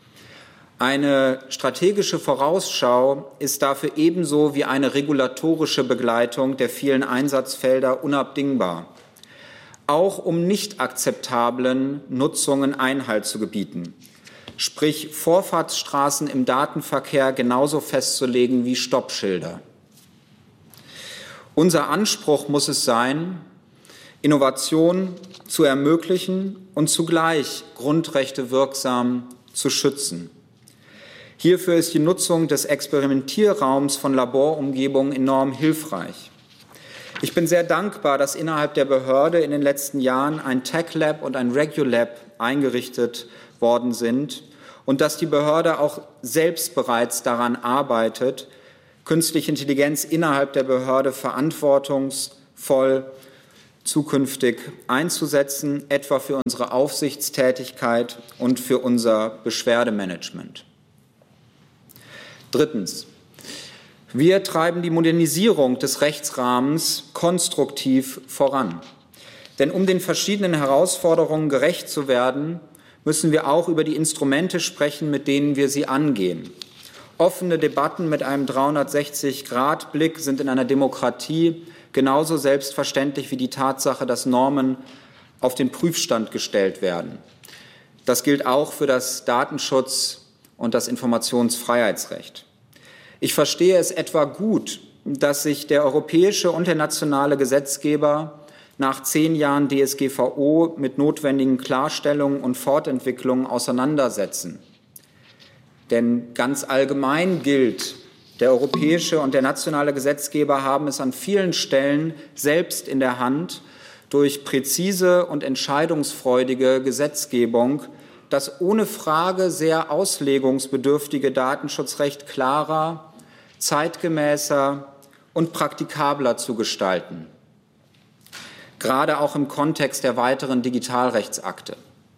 Eine strategische Vorausschau ist dafür ebenso wie eine regulatorische Begleitung der vielen Einsatzfelder unabdingbar, auch um nicht akzeptablen Nutzungen Einhalt zu gebieten, sprich Vorfahrtsstraßen im Datenverkehr genauso festzulegen wie Stoppschilder. Unser Anspruch muss es sein, Innovation zu ermöglichen und zugleich Grundrechte wirksam zu schützen. Hierfür ist die Nutzung des Experimentierraums von Laborumgebungen enorm hilfreich. Ich bin sehr dankbar, dass innerhalb der Behörde in den letzten Jahren ein Tech Lab und ein Regulab eingerichtet worden sind und dass die Behörde auch selbst bereits daran arbeitet, künstliche Intelligenz innerhalb der Behörde verantwortungsvoll zukünftig einzusetzen, etwa für unsere Aufsichtstätigkeit und für unser Beschwerdemanagement. Drittens. Wir treiben die Modernisierung des Rechtsrahmens konstruktiv voran. Denn um den verschiedenen Herausforderungen gerecht zu werden, müssen wir auch über die Instrumente sprechen, mit denen wir sie angehen. Offene Debatten mit einem dreihundertsechzig Grad Blick sind in einer Demokratie genauso selbstverständlich wie die Tatsache, dass Normen auf den Prüfstand gestellt werden. Das gilt auch für das Datenschutz- und das Informationsfreiheitsrecht. Ich verstehe es etwa gut, dass sich der europäische und der nationale Gesetzgeber nach zehn Jahren D S G V O mit notwendigen Klarstellungen und Fortentwicklungen auseinandersetzen. Denn ganz allgemein gilt, der europäische und der nationale Gesetzgeber haben es an vielen Stellen selbst in der Hand, durch präzise und entscheidungsfreudige Gesetzgebung das ohne Frage sehr auslegungsbedürftige Datenschutzrecht klarer, zeitgemäßer und praktikabler zu gestalten, gerade auch im Kontext der weiteren Digitalrechtsakte.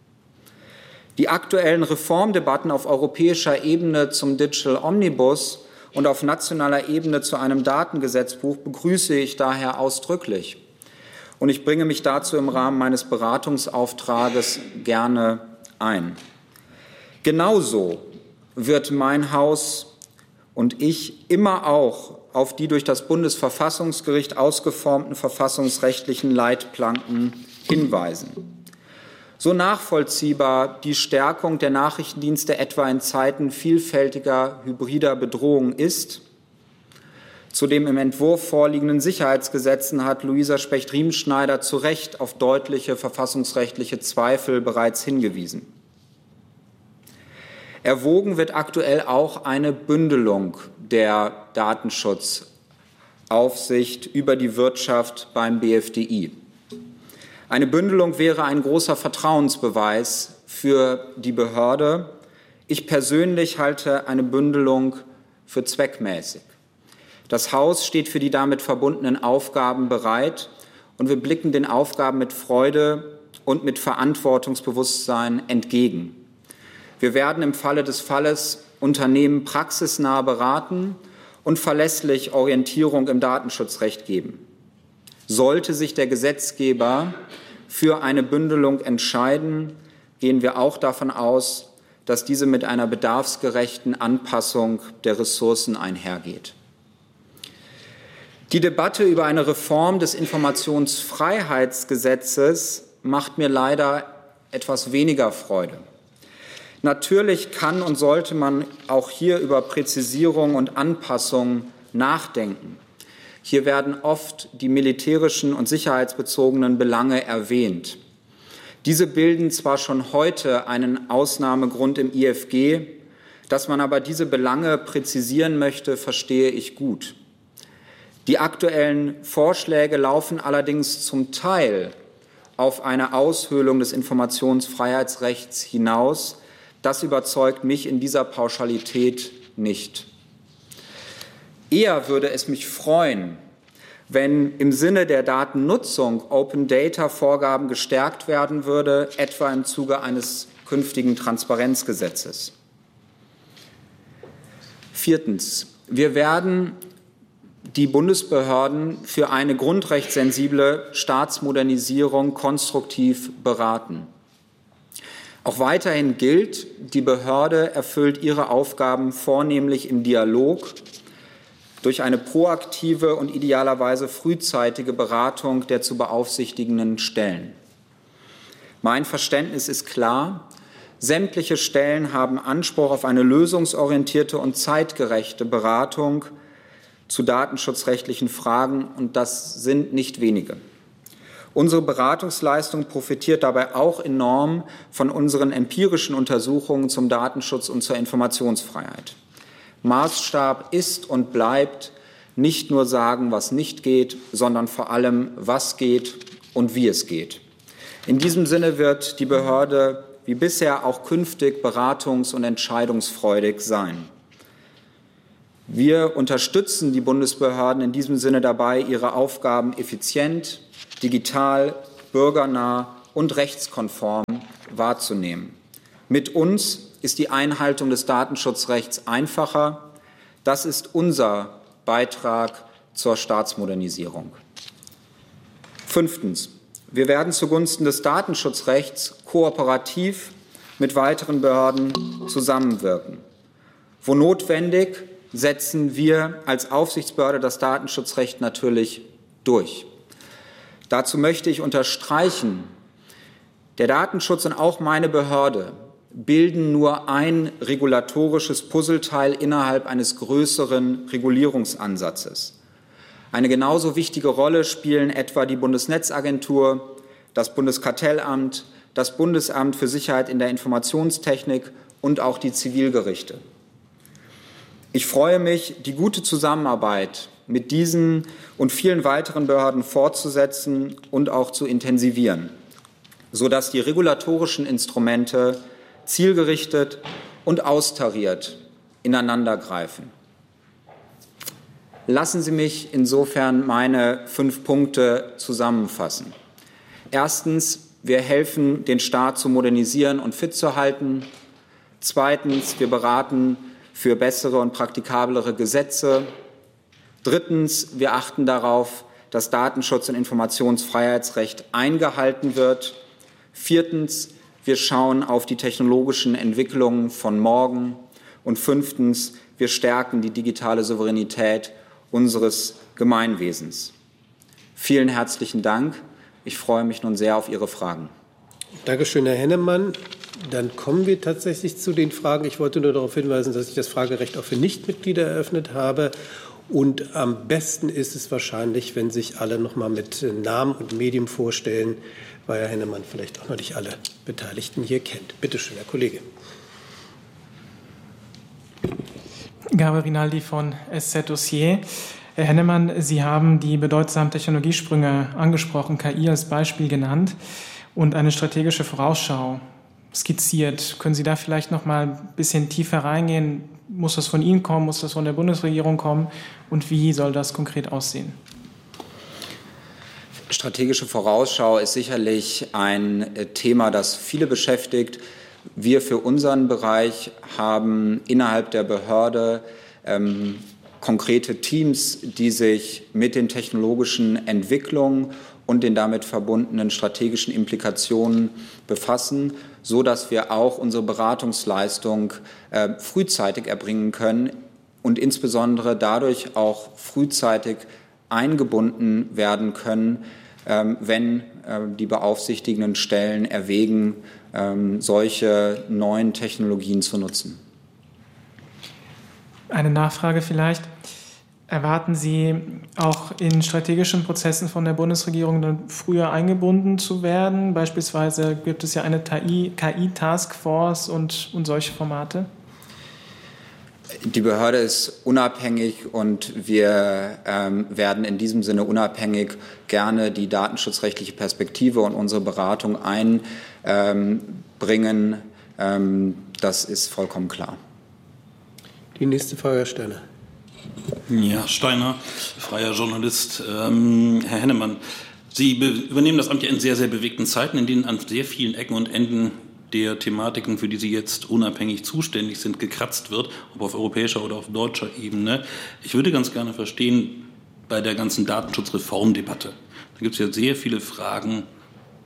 Die aktuellen Reformdebatten auf europäischer Ebene zum Digital Omnibus und auf nationaler Ebene zu einem Datengesetzbuch begrüße ich daher ausdrücklich. Und ich bringe mich dazu im Rahmen meines Beratungsauftrages gerne ein. Genauso wird mein Haus und ich immer auch auf die durch das Bundesverfassungsgericht ausgeformten verfassungsrechtlichen Leitplanken hinweisen. So nachvollziehbar die Stärkung der Nachrichtendienste etwa in Zeiten vielfältiger hybrider Bedrohung ist, zu den im Entwurf vorliegenden Sicherheitsgesetzen hat Luisa Specht-Riemschneider zu Recht auf deutliche verfassungsrechtliche Zweifel bereits hingewiesen. Erwogen wird aktuell auch eine Bündelung der Datenschutzaufsicht über die Wirtschaft beim B F D I. Eine Bündelung wäre ein großer Vertrauensbeweis für die Behörde. Ich persönlich halte eine Bündelung für zweckmäßig. Das Haus steht für die damit verbundenen Aufgaben bereit und wir blicken den Aufgaben mit Freude und mit Verantwortungsbewusstsein entgegen. Wir werden im Falle des Falles Unternehmen praxisnah beraten und verlässlich Orientierung im Datenschutzrecht geben. Sollte sich der Gesetzgeber für eine Bündelung entscheiden, gehen wir auch davon aus, dass diese mit einer bedarfsgerechten Anpassung der Ressourcen einhergeht. Die Debatte über eine Reform des Informationsfreiheitsgesetzes macht mir leider etwas weniger Freude. Natürlich kann und sollte man auch hier über Präzisierung und Anpassung nachdenken. Hier werden oft die militärischen und sicherheitsbezogenen Belange erwähnt. Diese bilden zwar schon heute einen Ausnahmegrund im I F G, dass man aber diese Belange präzisieren möchte, verstehe ich gut. Die aktuellen Vorschläge laufen allerdings zum Teil auf eine Aushöhlung des Informationsfreiheitsrechts hinaus. Das überzeugt mich in dieser Pauschalität nicht. Eher würde es mich freuen, wenn im Sinne der Datennutzung Open-Data-Vorgaben gestärkt werden würde, etwa im Zuge eines künftigen Transparenzgesetzes. Viertens. Wir werden die Bundesbehörden für eine grundrechtssensible Staatsmodernisierung konstruktiv beraten. Auch weiterhin gilt, die Behörde erfüllt ihre Aufgaben vornehmlich im Dialog durch eine proaktive und idealerweise frühzeitige Beratung der zu beaufsichtigenden Stellen. Mein Verständnis ist klar: Sämtliche Stellen haben Anspruch auf eine lösungsorientierte und zeitgerechte Beratung zu datenschutzrechtlichen Fragen, und das sind nicht wenige. Unsere Beratungsleistung profitiert dabei auch enorm von unseren empirischen Untersuchungen zum Datenschutz und zur Informationsfreiheit. Maßstab ist und bleibt nicht nur sagen, was nicht geht, sondern vor allem, was geht und wie es geht. In diesem Sinne wird die Behörde wie bisher auch künftig beratungs- und entscheidungsfreudig sein. Wir unterstützen die Bundesbehörden in diesem Sinne dabei, ihre Aufgaben effizient, digital, bürgernah und rechtskonform wahrzunehmen. Mit uns ist die Einhaltung des Datenschutzrechts einfacher. Das ist unser Beitrag zur Staatsmodernisierung. Fünftens. Wir werden zugunsten des Datenschutzrechts kooperativ mit weiteren Behörden zusammenwirken. Wo notwendig, setzen wir als Aufsichtsbehörde das Datenschutzrecht natürlich durch. Dazu möchte ich unterstreichen, der Datenschutz und auch meine Behörde bilden nur ein regulatorisches Puzzleteil innerhalb eines größeren Regulierungsansatzes. Eine genauso wichtige Rolle spielen etwa die Bundesnetzagentur, das Bundeskartellamt, das Bundesamt für Sicherheit in der Informationstechnik und auch die Zivilgerichte. Ich freue mich, die gute Zusammenarbeit mit diesen und vielen weiteren Behörden fortzusetzen und auch zu intensivieren, sodass die regulatorischen Instrumente zielgerichtet und austariert ineinandergreifen. Lassen Sie mich insofern meine fünf Punkte zusammenfassen. Erstens, wir helfen, den Staat zu modernisieren und fit zu halten. Zweitens, wir beraten für bessere und praktikablere Gesetze. Drittens, wir achten darauf, dass Datenschutz- und Informationsfreiheitsrecht eingehalten wird. Viertens, wir schauen auf die technologischen Entwicklungen von morgen. Und fünftens, wir stärken die digitale Souveränität unseres Gemeinwesens. Vielen herzlichen Dank. Ich freue mich nun sehr auf Ihre Fragen. Dankeschön, Herr Hennemann. Dann kommen wir tatsächlich zu den Fragen. Ich wollte nur darauf hinweisen, dass ich das Fragerecht auch für Nichtmitglieder eröffnet habe. Und am besten ist es wahrscheinlich, wenn sich alle noch mal mit Namen und Medium vorstellen, weil Herr Hennemann vielleicht auch noch nicht alle Beteiligten hier kennt. Bitte schön, Herr Kollege. Gabriel Rinaldi von S Z Dossier. Herr Hennemann, Sie haben die bedeutsamen Technologiesprünge angesprochen, K I als Beispiel genannt und eine strategische Vorausschau skizziert. Können Sie da vielleicht noch mal ein bisschen tiefer reingehen? Muss das von Ihnen kommen? Muss das von der Bundesregierung kommen? Und wie soll das konkret aussehen? Strategische Vorausschau ist sicherlich ein Thema, das viele beschäftigt. Wir für unseren Bereich haben innerhalb der Behörde ähm, konkrete Teams, die sich mit den technologischen Entwicklungen und den damit verbundenen strategischen Implikationen befassen, so dass wir auch unsere Beratungsleistung äh, frühzeitig erbringen können und insbesondere dadurch auch frühzeitig eingebunden werden können, ähm, wenn äh, die beaufsichtigenden Stellen erwägen, ähm, solche neuen Technologien zu nutzen. Eine Nachfrage vielleicht. Erwarten Sie auch in strategischen Prozessen von der Bundesregierung dann früher eingebunden zu werden? Beispielsweise gibt es ja eine K I-Taskforce und, und solche Formate. Die Behörde ist unabhängig und wir ähm, werden in diesem Sinne unabhängig gerne die datenschutzrechtliche Perspektive und unsere Beratung einbringen. Ähm, das ist vollkommen klar. Die nächste Frage, Herr Steiner. Ja, Steiner, freier Journalist. Ähm, Herr Hennemann, Sie übernehmen das Amt ja in sehr, sehr bewegten Zeiten, in denen an sehr vielen Ecken und Enden der Thematiken, für die Sie jetzt unabhängig zuständig sind, gekratzt wird, ob auf europäischer oder auf deutscher Ebene. Ich würde ganz gerne verstehen, bei der ganzen Datenschutzreformdebatte, da gibt es ja sehr viele Fragen,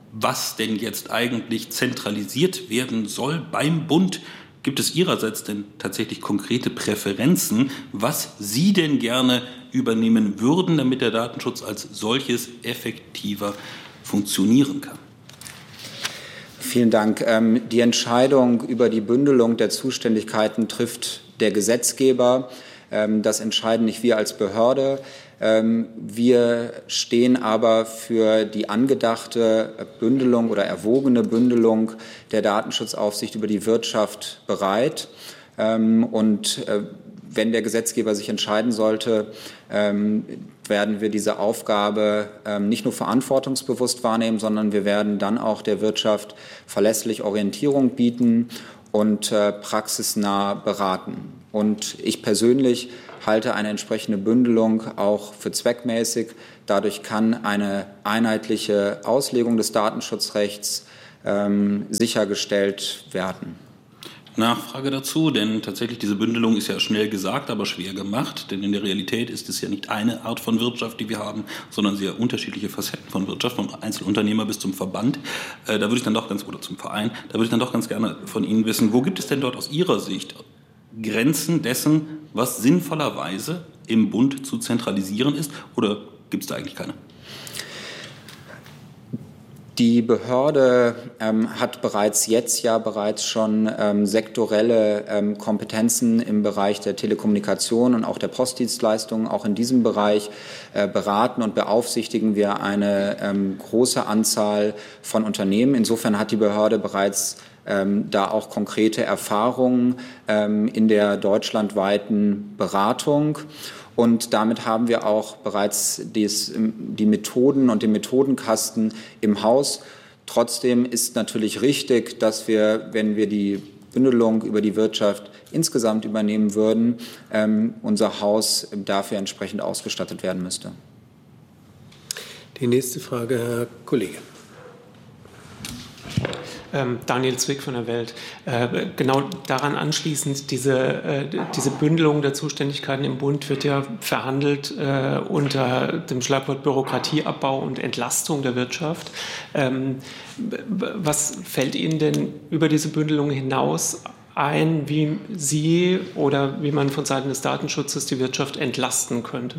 was denn jetzt eigentlich zentralisiert werden soll beim Bund. Gibt es Ihrerseits denn tatsächlich konkrete Präferenzen, was Sie denn gerne übernehmen würden, damit der Datenschutz als solches effektiver funktionieren kann? Vielen Dank. Die Entscheidung über die Bündelung der Zuständigkeiten trifft der Gesetzgeber. Das entscheiden nicht wir als Behörde. Wir stehen aber für die angedachte Bündelung oder erwogene Bündelung der Datenschutzaufsicht über die Wirtschaft bereit. Und wenn der Gesetzgeber sich entscheiden sollte, werden wir diese Aufgabe nicht nur verantwortungsbewusst wahrnehmen, sondern wir werden dann auch der Wirtschaft verlässlich Orientierung bieten und praxisnah beraten. Und ich persönlich halte eine entsprechende Bündelung auch für zweckmäßig. Dadurch kann eine einheitliche Auslegung des Datenschutzrechts ähm, sichergestellt werden. Nachfrage dazu, denn tatsächlich diese Bündelung ist ja schnell gesagt, aber schwer gemacht, denn in der Realität ist es ja nicht eine Art von Wirtschaft, die wir haben, sondern sehr unterschiedliche Facetten von Wirtschaft, vom Einzelunternehmer bis zum Verband. Äh, da würde ich dann doch ganz, oder zum Verein, da würde ich dann doch ganz gerne von Ihnen wissen, wo gibt es denn dort aus Ihrer Sicht Grenzen dessen, was sinnvollerweise im Bund zu zentralisieren ist, oder gibt es da eigentlich keine? Die Behörde ähm, hat bereits jetzt ja bereits schon ähm, sektorelle ähm, Kompetenzen im Bereich der Telekommunikation und auch der Postdienstleistungen. Auch in diesem Bereich äh, beraten und beaufsichtigen wir eine ähm, große Anzahl von Unternehmen. Insofern hat die Behörde bereits ähm, da auch konkrete Erfahrungen ähm, in der deutschlandweiten Beratung. Und damit haben wir auch bereits dies, die Methoden und den Methodenkasten im Haus. Trotzdem ist natürlich richtig, dass wir, wenn wir die Bündelung über die Wirtschaft insgesamt übernehmen würden, ähm, unser Haus dafür entsprechend ausgestattet werden müsste. Die nächste Frage, Herr Kollege. Ähm, Daniel Zwick von der Welt. Äh, genau daran anschließend, diese, äh, diese Bündelung der Zuständigkeiten im Bund wird ja verhandelt äh, unter dem Schlagwort Bürokratieabbau und Entlastung der Wirtschaft. Ähm, was fällt Ihnen denn über diese Bündelung hinaus ein, wie Sie oder wie man von Seiten des Datenschutzes die Wirtschaft entlasten könnte?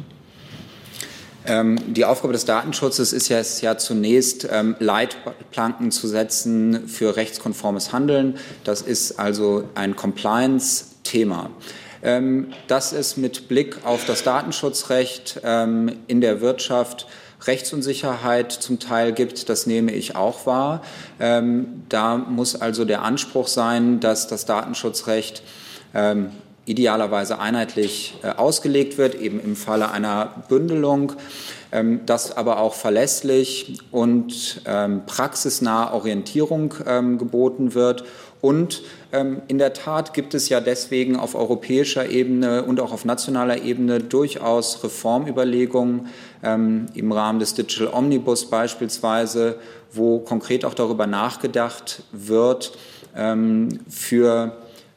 Die Aufgabe des Datenschutzes ist ja, ist ja zunächst, ähm, Leitplanken zu setzen für rechtskonformes Handeln. Das ist also ein Compliance-Thema. Ähm, dass es mit Blick auf das Datenschutzrecht ähm, in der Wirtschaft Rechtsunsicherheit zum Teil gibt, das nehme ich auch wahr. Ähm, da muss also der Anspruch sein, dass das Datenschutzrecht ähm, idealerweise einheitlich äh, ausgelegt wird, eben im Falle einer Bündelung, ähm, dass aber auch verlässlich und ähm, praxisnah Orientierung ähm, geboten wird. Und ähm, in der Tat gibt es ja deswegen auf europäischer Ebene und auch auf nationaler Ebene durchaus Reformüberlegungen ähm, im Rahmen des Digital Omnibus beispielsweise, wo konkret auch darüber nachgedacht wird, ähm, für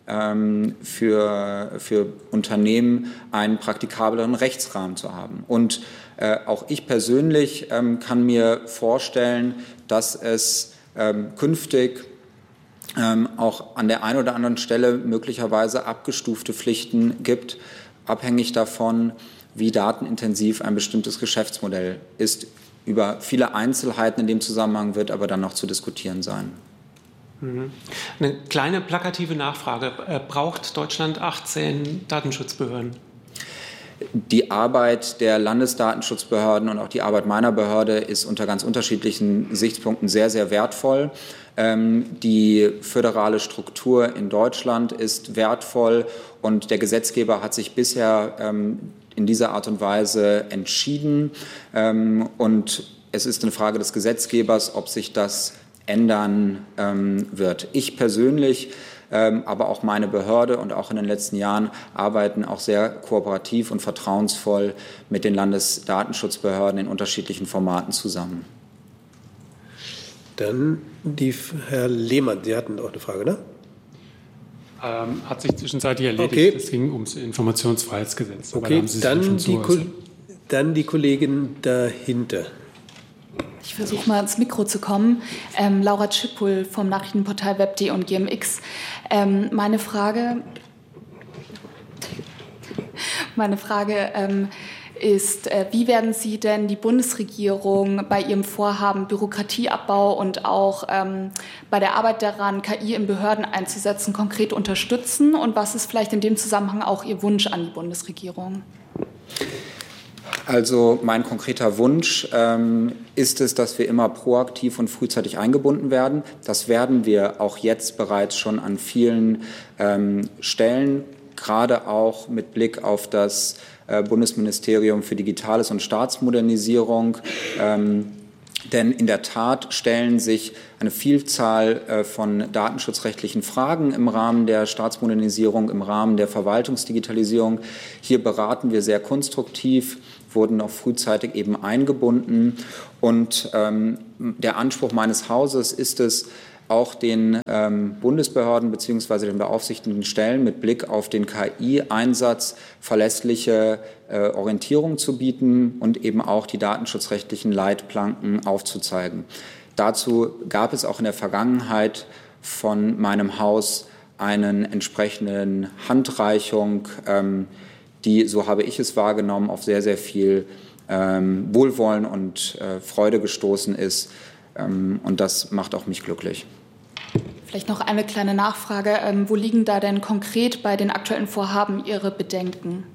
Für, für Unternehmen einen praktikableren Rechtsrahmen zu haben. Und äh, auch ich persönlich ähm, kann mir vorstellen, dass es ähm, künftig ähm, auch an der einen oder anderen Stelle möglicherweise abgestufte Pflichten gibt, abhängig davon, wie datenintensiv ein bestimmtes Geschäftsmodell ist. Über viele Einzelheiten in dem Zusammenhang wird aber dann noch zu diskutieren sein. Eine kleine plakative Nachfrage. Braucht Deutschland achtzehn Datenschutzbehörden? Die Arbeit der Landesdatenschutzbehörden und auch die Arbeit meiner Behörde ist unter ganz unterschiedlichen Gesichtspunkten sehr, sehr wertvoll. Die föderale Struktur in Deutschland ist wertvoll und der Gesetzgeber hat sich bisher in dieser Art und Weise entschieden. Und es ist eine Frage des Gesetzgebers, ob sich das ändern ähm, wird. Ich persönlich, ähm, aber auch meine Behörde und auch in den letzten Jahren arbeiten auch sehr kooperativ und vertrauensvoll mit den Landesdatenschutzbehörden in unterschiedlichen Formaten zusammen. Dann die, Herr Lehmann, Sie hatten auch eine Frage, ne? Ähm, hat sich zwischenzeitlich erledigt. Okay. Es ging ums Informationsfreiheitsgesetz. Okay, da dann, die Ko- dann die Kollegin dahinter. Ich versuche mal ins Mikro zu kommen. Ähm, Laura Tschipul vom Nachrichtenportal Web punkt de und G M X. Ähm, meine Frage, meine Frage ähm, ist, äh, wie werden Sie denn die Bundesregierung bei ihrem Vorhaben Bürokratieabbau und auch ähm, bei der Arbeit daran, K I in Behörden einzusetzen, konkret unterstützen? Und was ist vielleicht in dem Zusammenhang auch Ihr Wunsch an die Bundesregierung? Also mein konkreter Wunsch ähm, ist es, dass wir immer proaktiv und frühzeitig eingebunden werden. Das werden wir auch jetzt bereits schon an vielen ähm, Stellen, gerade auch mit Blick auf das äh, Bundesministerium für Digitales und Staatsmodernisierung. Ähm, Denn in der Tat stellen sich eine Vielzahl äh, von datenschutzrechtlichen Fragen im Rahmen der Staatsmodernisierung, im Rahmen der Verwaltungsdigitalisierung. Hier beraten wir sehr konstruktiv, wurden auch frühzeitig eben eingebunden. Und ähm, der Anspruch meines Hauses ist es, auch den ähm, Bundesbehörden bzw. den beaufsichtigten Stellen mit Blick auf den K I-Einsatz verlässliche äh, Orientierung zu bieten und eben auch die datenschutzrechtlichen Leitplanken aufzuzeigen. Dazu gab es auch in der Vergangenheit von meinem Haus einen entsprechenden Handreichung, ähm, die, so habe ich es wahrgenommen, auf sehr, sehr viel ähm, Wohlwollen und äh, Freude gestoßen ist. Ähm, und das macht auch mich glücklich. Vielleicht noch eine kleine Nachfrage. Ähm, wo liegen da denn konkret bei den aktuellen Vorhaben Ihre Bedenken?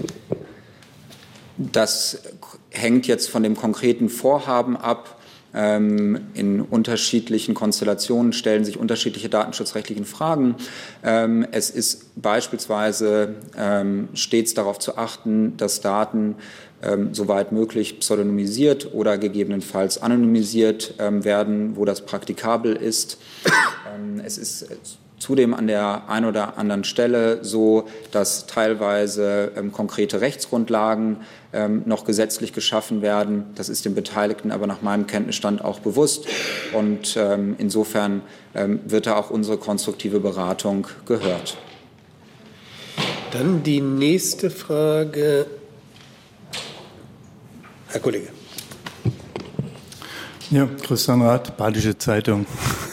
Das hängt jetzt von dem konkreten Vorhaben ab. Ähm, in unterschiedlichen Konstellationen stellen sich unterschiedliche datenschutzrechtliche Fragen. Ähm, es ist beispielsweise ähm, stets darauf zu achten, dass Daten ähm, soweit möglich pseudonymisiert oder gegebenenfalls anonymisiert ähm, werden, wo das praktikabel ist. Ähm, es ist zudem an der einen oder anderen Stelle so, dass teilweise ähm, konkrete Rechtsgrundlagen ähm, noch gesetzlich geschaffen werden. Das ist den Beteiligten aber nach meinem Kenntnisstand auch bewusst. Und ähm, insofern ähm, wird da auch unsere konstruktive Beratung gehört. Dann die nächste Frage. Herr Kollege. Ja, Christian Rath, Badische Zeitung.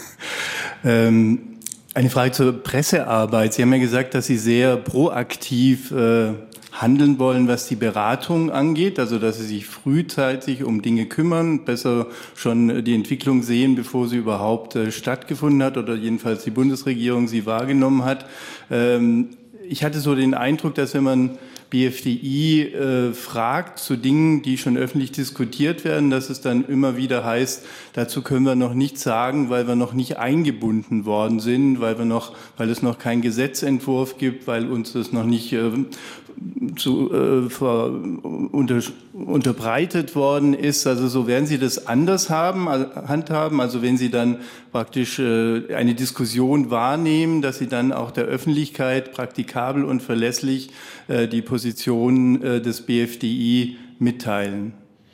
ähm, Eine Frage zur Pressearbeit. Sie haben ja gesagt, dass Sie sehr proaktiv äh, handeln wollen, was die Beratung angeht, also dass Sie sich frühzeitig um Dinge kümmern, besser schon die Entwicklung sehen, bevor sie überhaupt äh, stattgefunden hat oder jedenfalls die Bundesregierung sie wahrgenommen hat. Ähm, ich hatte so den Eindruck, dass wenn man B F D I äh, fragt zu Dingen, die schon öffentlich diskutiert werden, dass es dann immer wieder heißt, dazu können wir noch nichts sagen, weil wir noch nicht eingebunden worden sind, weil wir noch, weil es noch keinen Gesetzentwurf gibt, weil uns das noch nicht äh, zu, äh, ver, unter, unterbreitet worden ist. Also so werden Sie das anders haben, handhaben. Also wenn Sie dann praktisch äh, eine Diskussion wahrnehmen, dass Sie dann auch der Öffentlichkeit praktikabel und verlässlich äh, die Position äh, des B F D I mitteilen.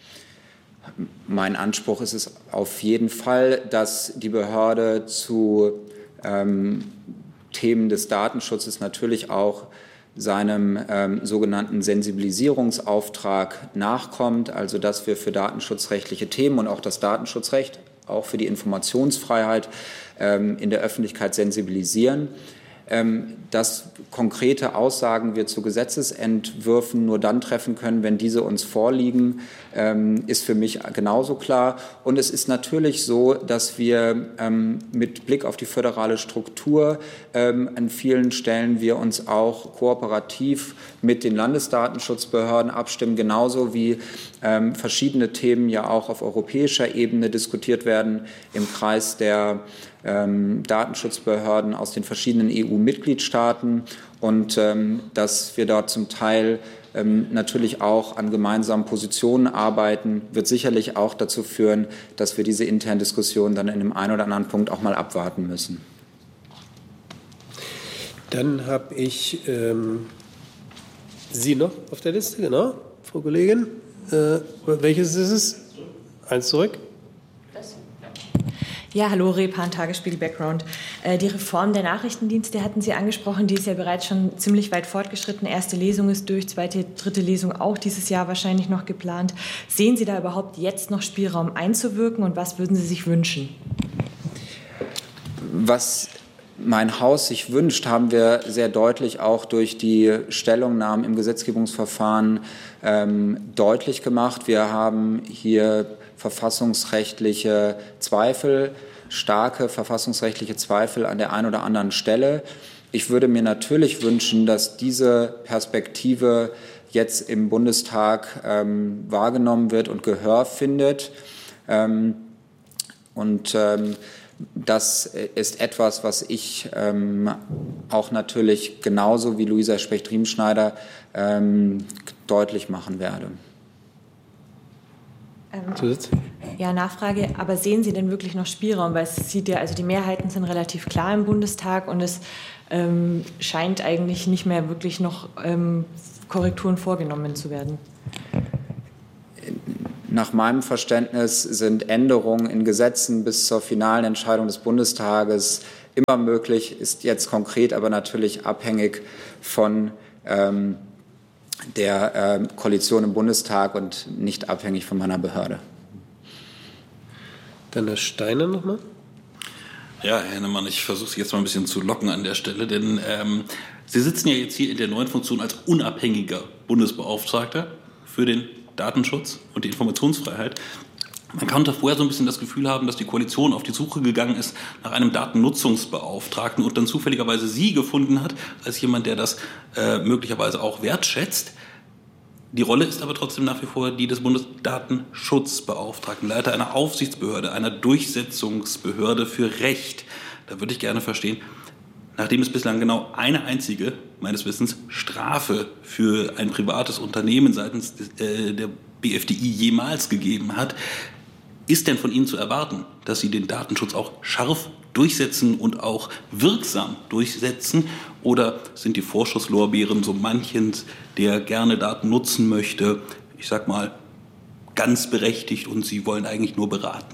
Mein Anspruch ist es auf jeden Fall, dass die Behörde zu ähm, Themen des Datenschutzes natürlich auch seinem ähm, sogenannten Sensibilisierungsauftrag nachkommt, also dass wir für datenschutzrechtliche Themen und auch das Datenschutzrecht, auch für die Informationsfreiheit ähm, in der Öffentlichkeit sensibilisieren. Ähm, dass konkrete Aussagen wir zu Gesetzesentwürfen nur dann treffen können, wenn diese uns vorliegen, ähm, ist für mich genauso klar. Und es ist natürlich so, dass wir ähm, mit Blick auf die föderale Struktur ähm, an vielen Stellen wir uns auch kooperativ mit den Landesdatenschutzbehörden abstimmen, genauso wie ähm, verschiedene Themen ja auch auf europäischer Ebene diskutiert werden im Kreis der ähm, Datenschutzbehörden aus den verschiedenen E U-Mitgliedstaaten und ähm, dass wir dort zum Teil ähm, natürlich auch an gemeinsamen Positionen arbeiten, wird sicherlich auch dazu führen, dass wir diese internen Diskussionen dann in dem einen oder anderen Punkt auch mal abwarten müssen. Dann habe ich ähm, Sie noch auf der Liste, genau, Frau Kollegin. Äh, welches ist es? Eins zurück. Ja, hallo, Repan, Tagesspiegel Background. Äh, die Reform der Nachrichtendienste hatten Sie angesprochen, die ist ja bereits schon ziemlich weit fortgeschritten. Erste Lesung ist durch, zweite, dritte Lesung auch dieses Jahr wahrscheinlich noch geplant. Sehen Sie da überhaupt jetzt noch Spielraum einzuwirken und was würden Sie sich wünschen? Was mein Haus sich wünscht, haben wir sehr deutlich auch durch die Stellungnahmen im Gesetzgebungsverfahren ähm, deutlich gemacht. Wir haben hier verfassungsrechtliche Zweifel, starke verfassungsrechtliche Zweifel an der einen oder anderen Stelle. Ich würde mir natürlich wünschen, dass diese Perspektive jetzt im Bundestag ähm, wahrgenommen wird und Gehör findet. Ähm, und ähm, das ist etwas, was ich ähm, auch natürlich genauso wie Luisa Specht-Riemschneider ähm, deutlich machen werde. Ähm, ja, Nachfrage. Aber sehen Sie denn wirklich noch Spielraum? Weil es sieht ja, also die Mehrheiten sind relativ klar im Bundestag und es ähm, scheint eigentlich nicht mehr wirklich noch ähm, Korrekturen vorgenommen zu werden. Nach meinem Verständnis sind Änderungen in Gesetzen bis zur finalen Entscheidung des Bundestages immer möglich, ist jetzt konkret aber natürlich abhängig von ähm, der ähm, Koalition im Bundestag und nicht abhängig von meiner Behörde. Dann Herr Steiner nochmal. Ja, Herr Hennemann, ich versuche Sie jetzt mal ein bisschen zu locken an der Stelle, denn ähm, Sie sitzen ja jetzt hier in der neuen Funktion als unabhängiger Bundesbeauftragter für den Datenschutz und die Informationsfreiheit. Man konnte vorher so ein bisschen das Gefühl haben, dass die Koalition auf die Suche gegangen ist nach einem Datennutzungsbeauftragten und dann zufälligerweise Sie gefunden hat, als jemand, der das äh, möglicherweise auch wertschätzt. Die Rolle ist aber trotzdem nach wie vor die des Bundesdatenschutzbeauftragten, Leiter einer Aufsichtsbehörde, einer Durchsetzungsbehörde für Recht. Da würde ich gerne verstehen, nachdem es bislang genau eine einzige, meines Wissens, Strafe für ein privates Unternehmen seitens äh, der B F D I jemals gegeben hat, ist denn von Ihnen zu erwarten, dass Sie den Datenschutz auch scharf durchsetzen und auch wirksam durchsetzen? Oder sind die Vorschusslorbeeren so manchens, der gerne Daten nutzen möchte, ich sag mal, ganz berechtigt und Sie wollen eigentlich nur beraten?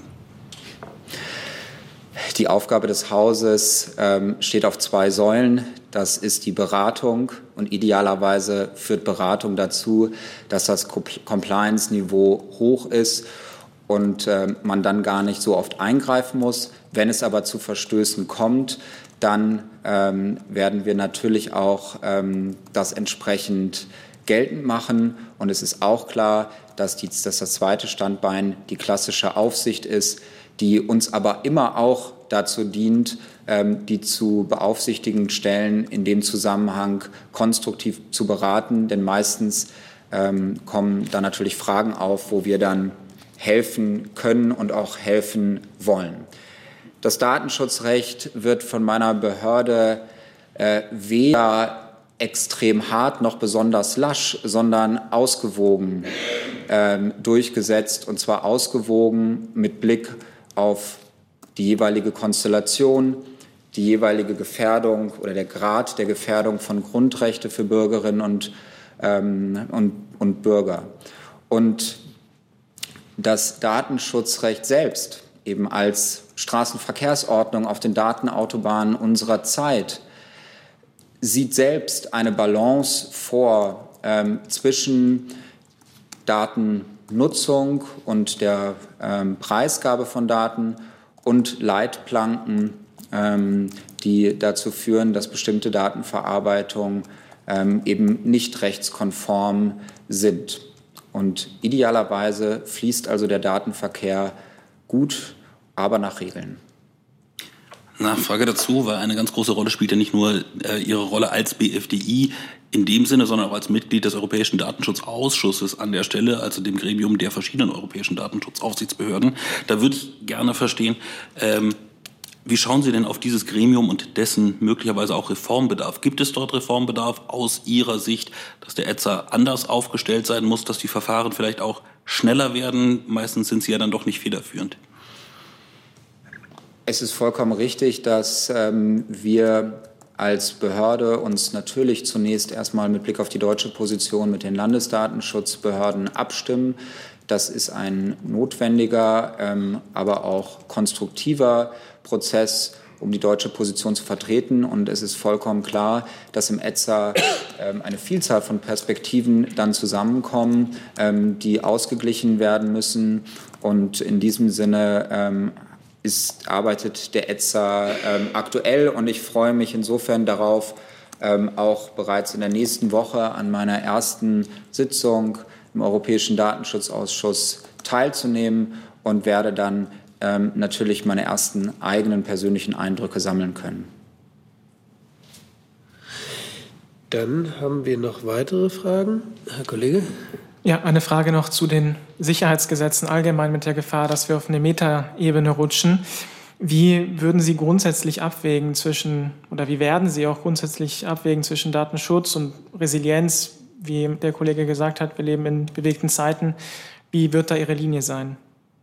Die Aufgabe des Hauses ähm, steht auf zwei Säulen. Das ist die Beratung und idealerweise führt Beratung dazu, dass das Compliance-Niveau hoch ist und äh, man dann gar nicht so oft eingreifen muss. Wenn es aber zu Verstößen kommt, dann ähm, werden wir natürlich auch ähm, das entsprechend geltend machen. Und es ist auch klar, dass, die, dass das zweite Standbein die klassische Aufsicht ist, die uns aber immer auch dazu dient, ähm, die zu beaufsichtigenden Stellen in dem Zusammenhang konstruktiv zu beraten. Denn meistens ähm, kommen da natürlich Fragen auf, wo wir dann helfen können und auch helfen wollen. Das Datenschutzrecht wird von meiner Behörde äh, weder extrem hart noch besonders lasch, sondern ausgewogen ähm, durchgesetzt, und zwar ausgewogen mit Blick auf die jeweilige Konstellation, die jeweilige Gefährdung oder der Grad der Gefährdung von Grundrechte für Bürgerinnen und, ähm, und, und Bürger. Und das Datenschutzrecht selbst, eben als Straßenverkehrsordnung auf den Datenautobahnen unserer Zeit, sieht selbst eine Balance vor ähm, zwischen Datennutzung und der ähm, Preisgabe von Daten und Leitplanken, ähm, die dazu führen, dass bestimmte Datenverarbeitungen ähm, eben nicht rechtskonform sind. Und idealerweise fließt also der Datenverkehr gut, aber nach Regeln. Nachfrage dazu, weil eine ganz große Rolle spielt ja nicht nur äh, Ihre Rolle als B F D I in dem Sinne, sondern auch als Mitglied des Europäischen Datenschutzausschusses an der Stelle, also dem Gremium der verschiedenen europäischen Datenschutzaufsichtsbehörden. Da würde ich gerne verstehen, ähm, wie schauen Sie denn auf dieses Gremium und dessen möglicherweise auch Reformbedarf? Gibt es dort Reformbedarf aus Ihrer Sicht, dass der E Z A anders aufgestellt sein muss, dass die Verfahren vielleicht auch schneller werden? Meistens sind sie ja dann doch nicht federführend. Es ist vollkommen richtig, dass ähm, wir als Behörde uns natürlich zunächst erstmal mit Blick auf die deutsche Position mit den Landesdatenschutzbehörden abstimmen. Das ist ein notwendiger, ähm, aber auch konstruktiver Prozess, um die deutsche Position zu vertreten. Und es ist vollkommen klar, dass im E Z Z A ähm, eine Vielzahl von Perspektiven dann zusammenkommen, ähm, die ausgeglichen werden müssen. Und in diesem Sinne ähm, ist, arbeitet der E Z Z A ähm, aktuell. Und ich freue mich insofern darauf, ähm, auch bereits in der nächsten Woche an meiner ersten Sitzung im Europäischen Datenschutzausschuss teilzunehmen und werde dann ähm, natürlich meine ersten eigenen persönlichen Eindrücke sammeln können. Dann haben wir noch weitere Fragen. Herr Kollege? Ja, eine Frage noch zu den Sicherheitsgesetzen allgemein mit der Gefahr, dass wir auf eine Metaebene rutschen. Wie würden Sie grundsätzlich abwägen zwischen, oder wie werden Sie auch grundsätzlich abwägen zwischen Datenschutz und Resilienz? Wie der Kollege gesagt hat, wir leben in bewegten Zeiten. Wie wird da Ihre Linie sein?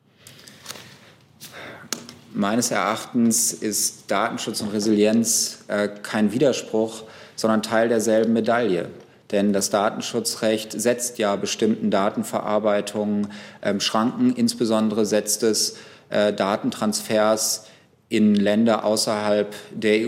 Meines Erachtens ist Datenschutz und Resilienz äh, kein Widerspruch, sondern Teil derselben Medaille. Denn das Datenschutzrecht setzt ja bestimmten Datenverarbeitungen ähm, Schranken. Insbesondere setzt es äh, Datentransfers in Länder außerhalb der E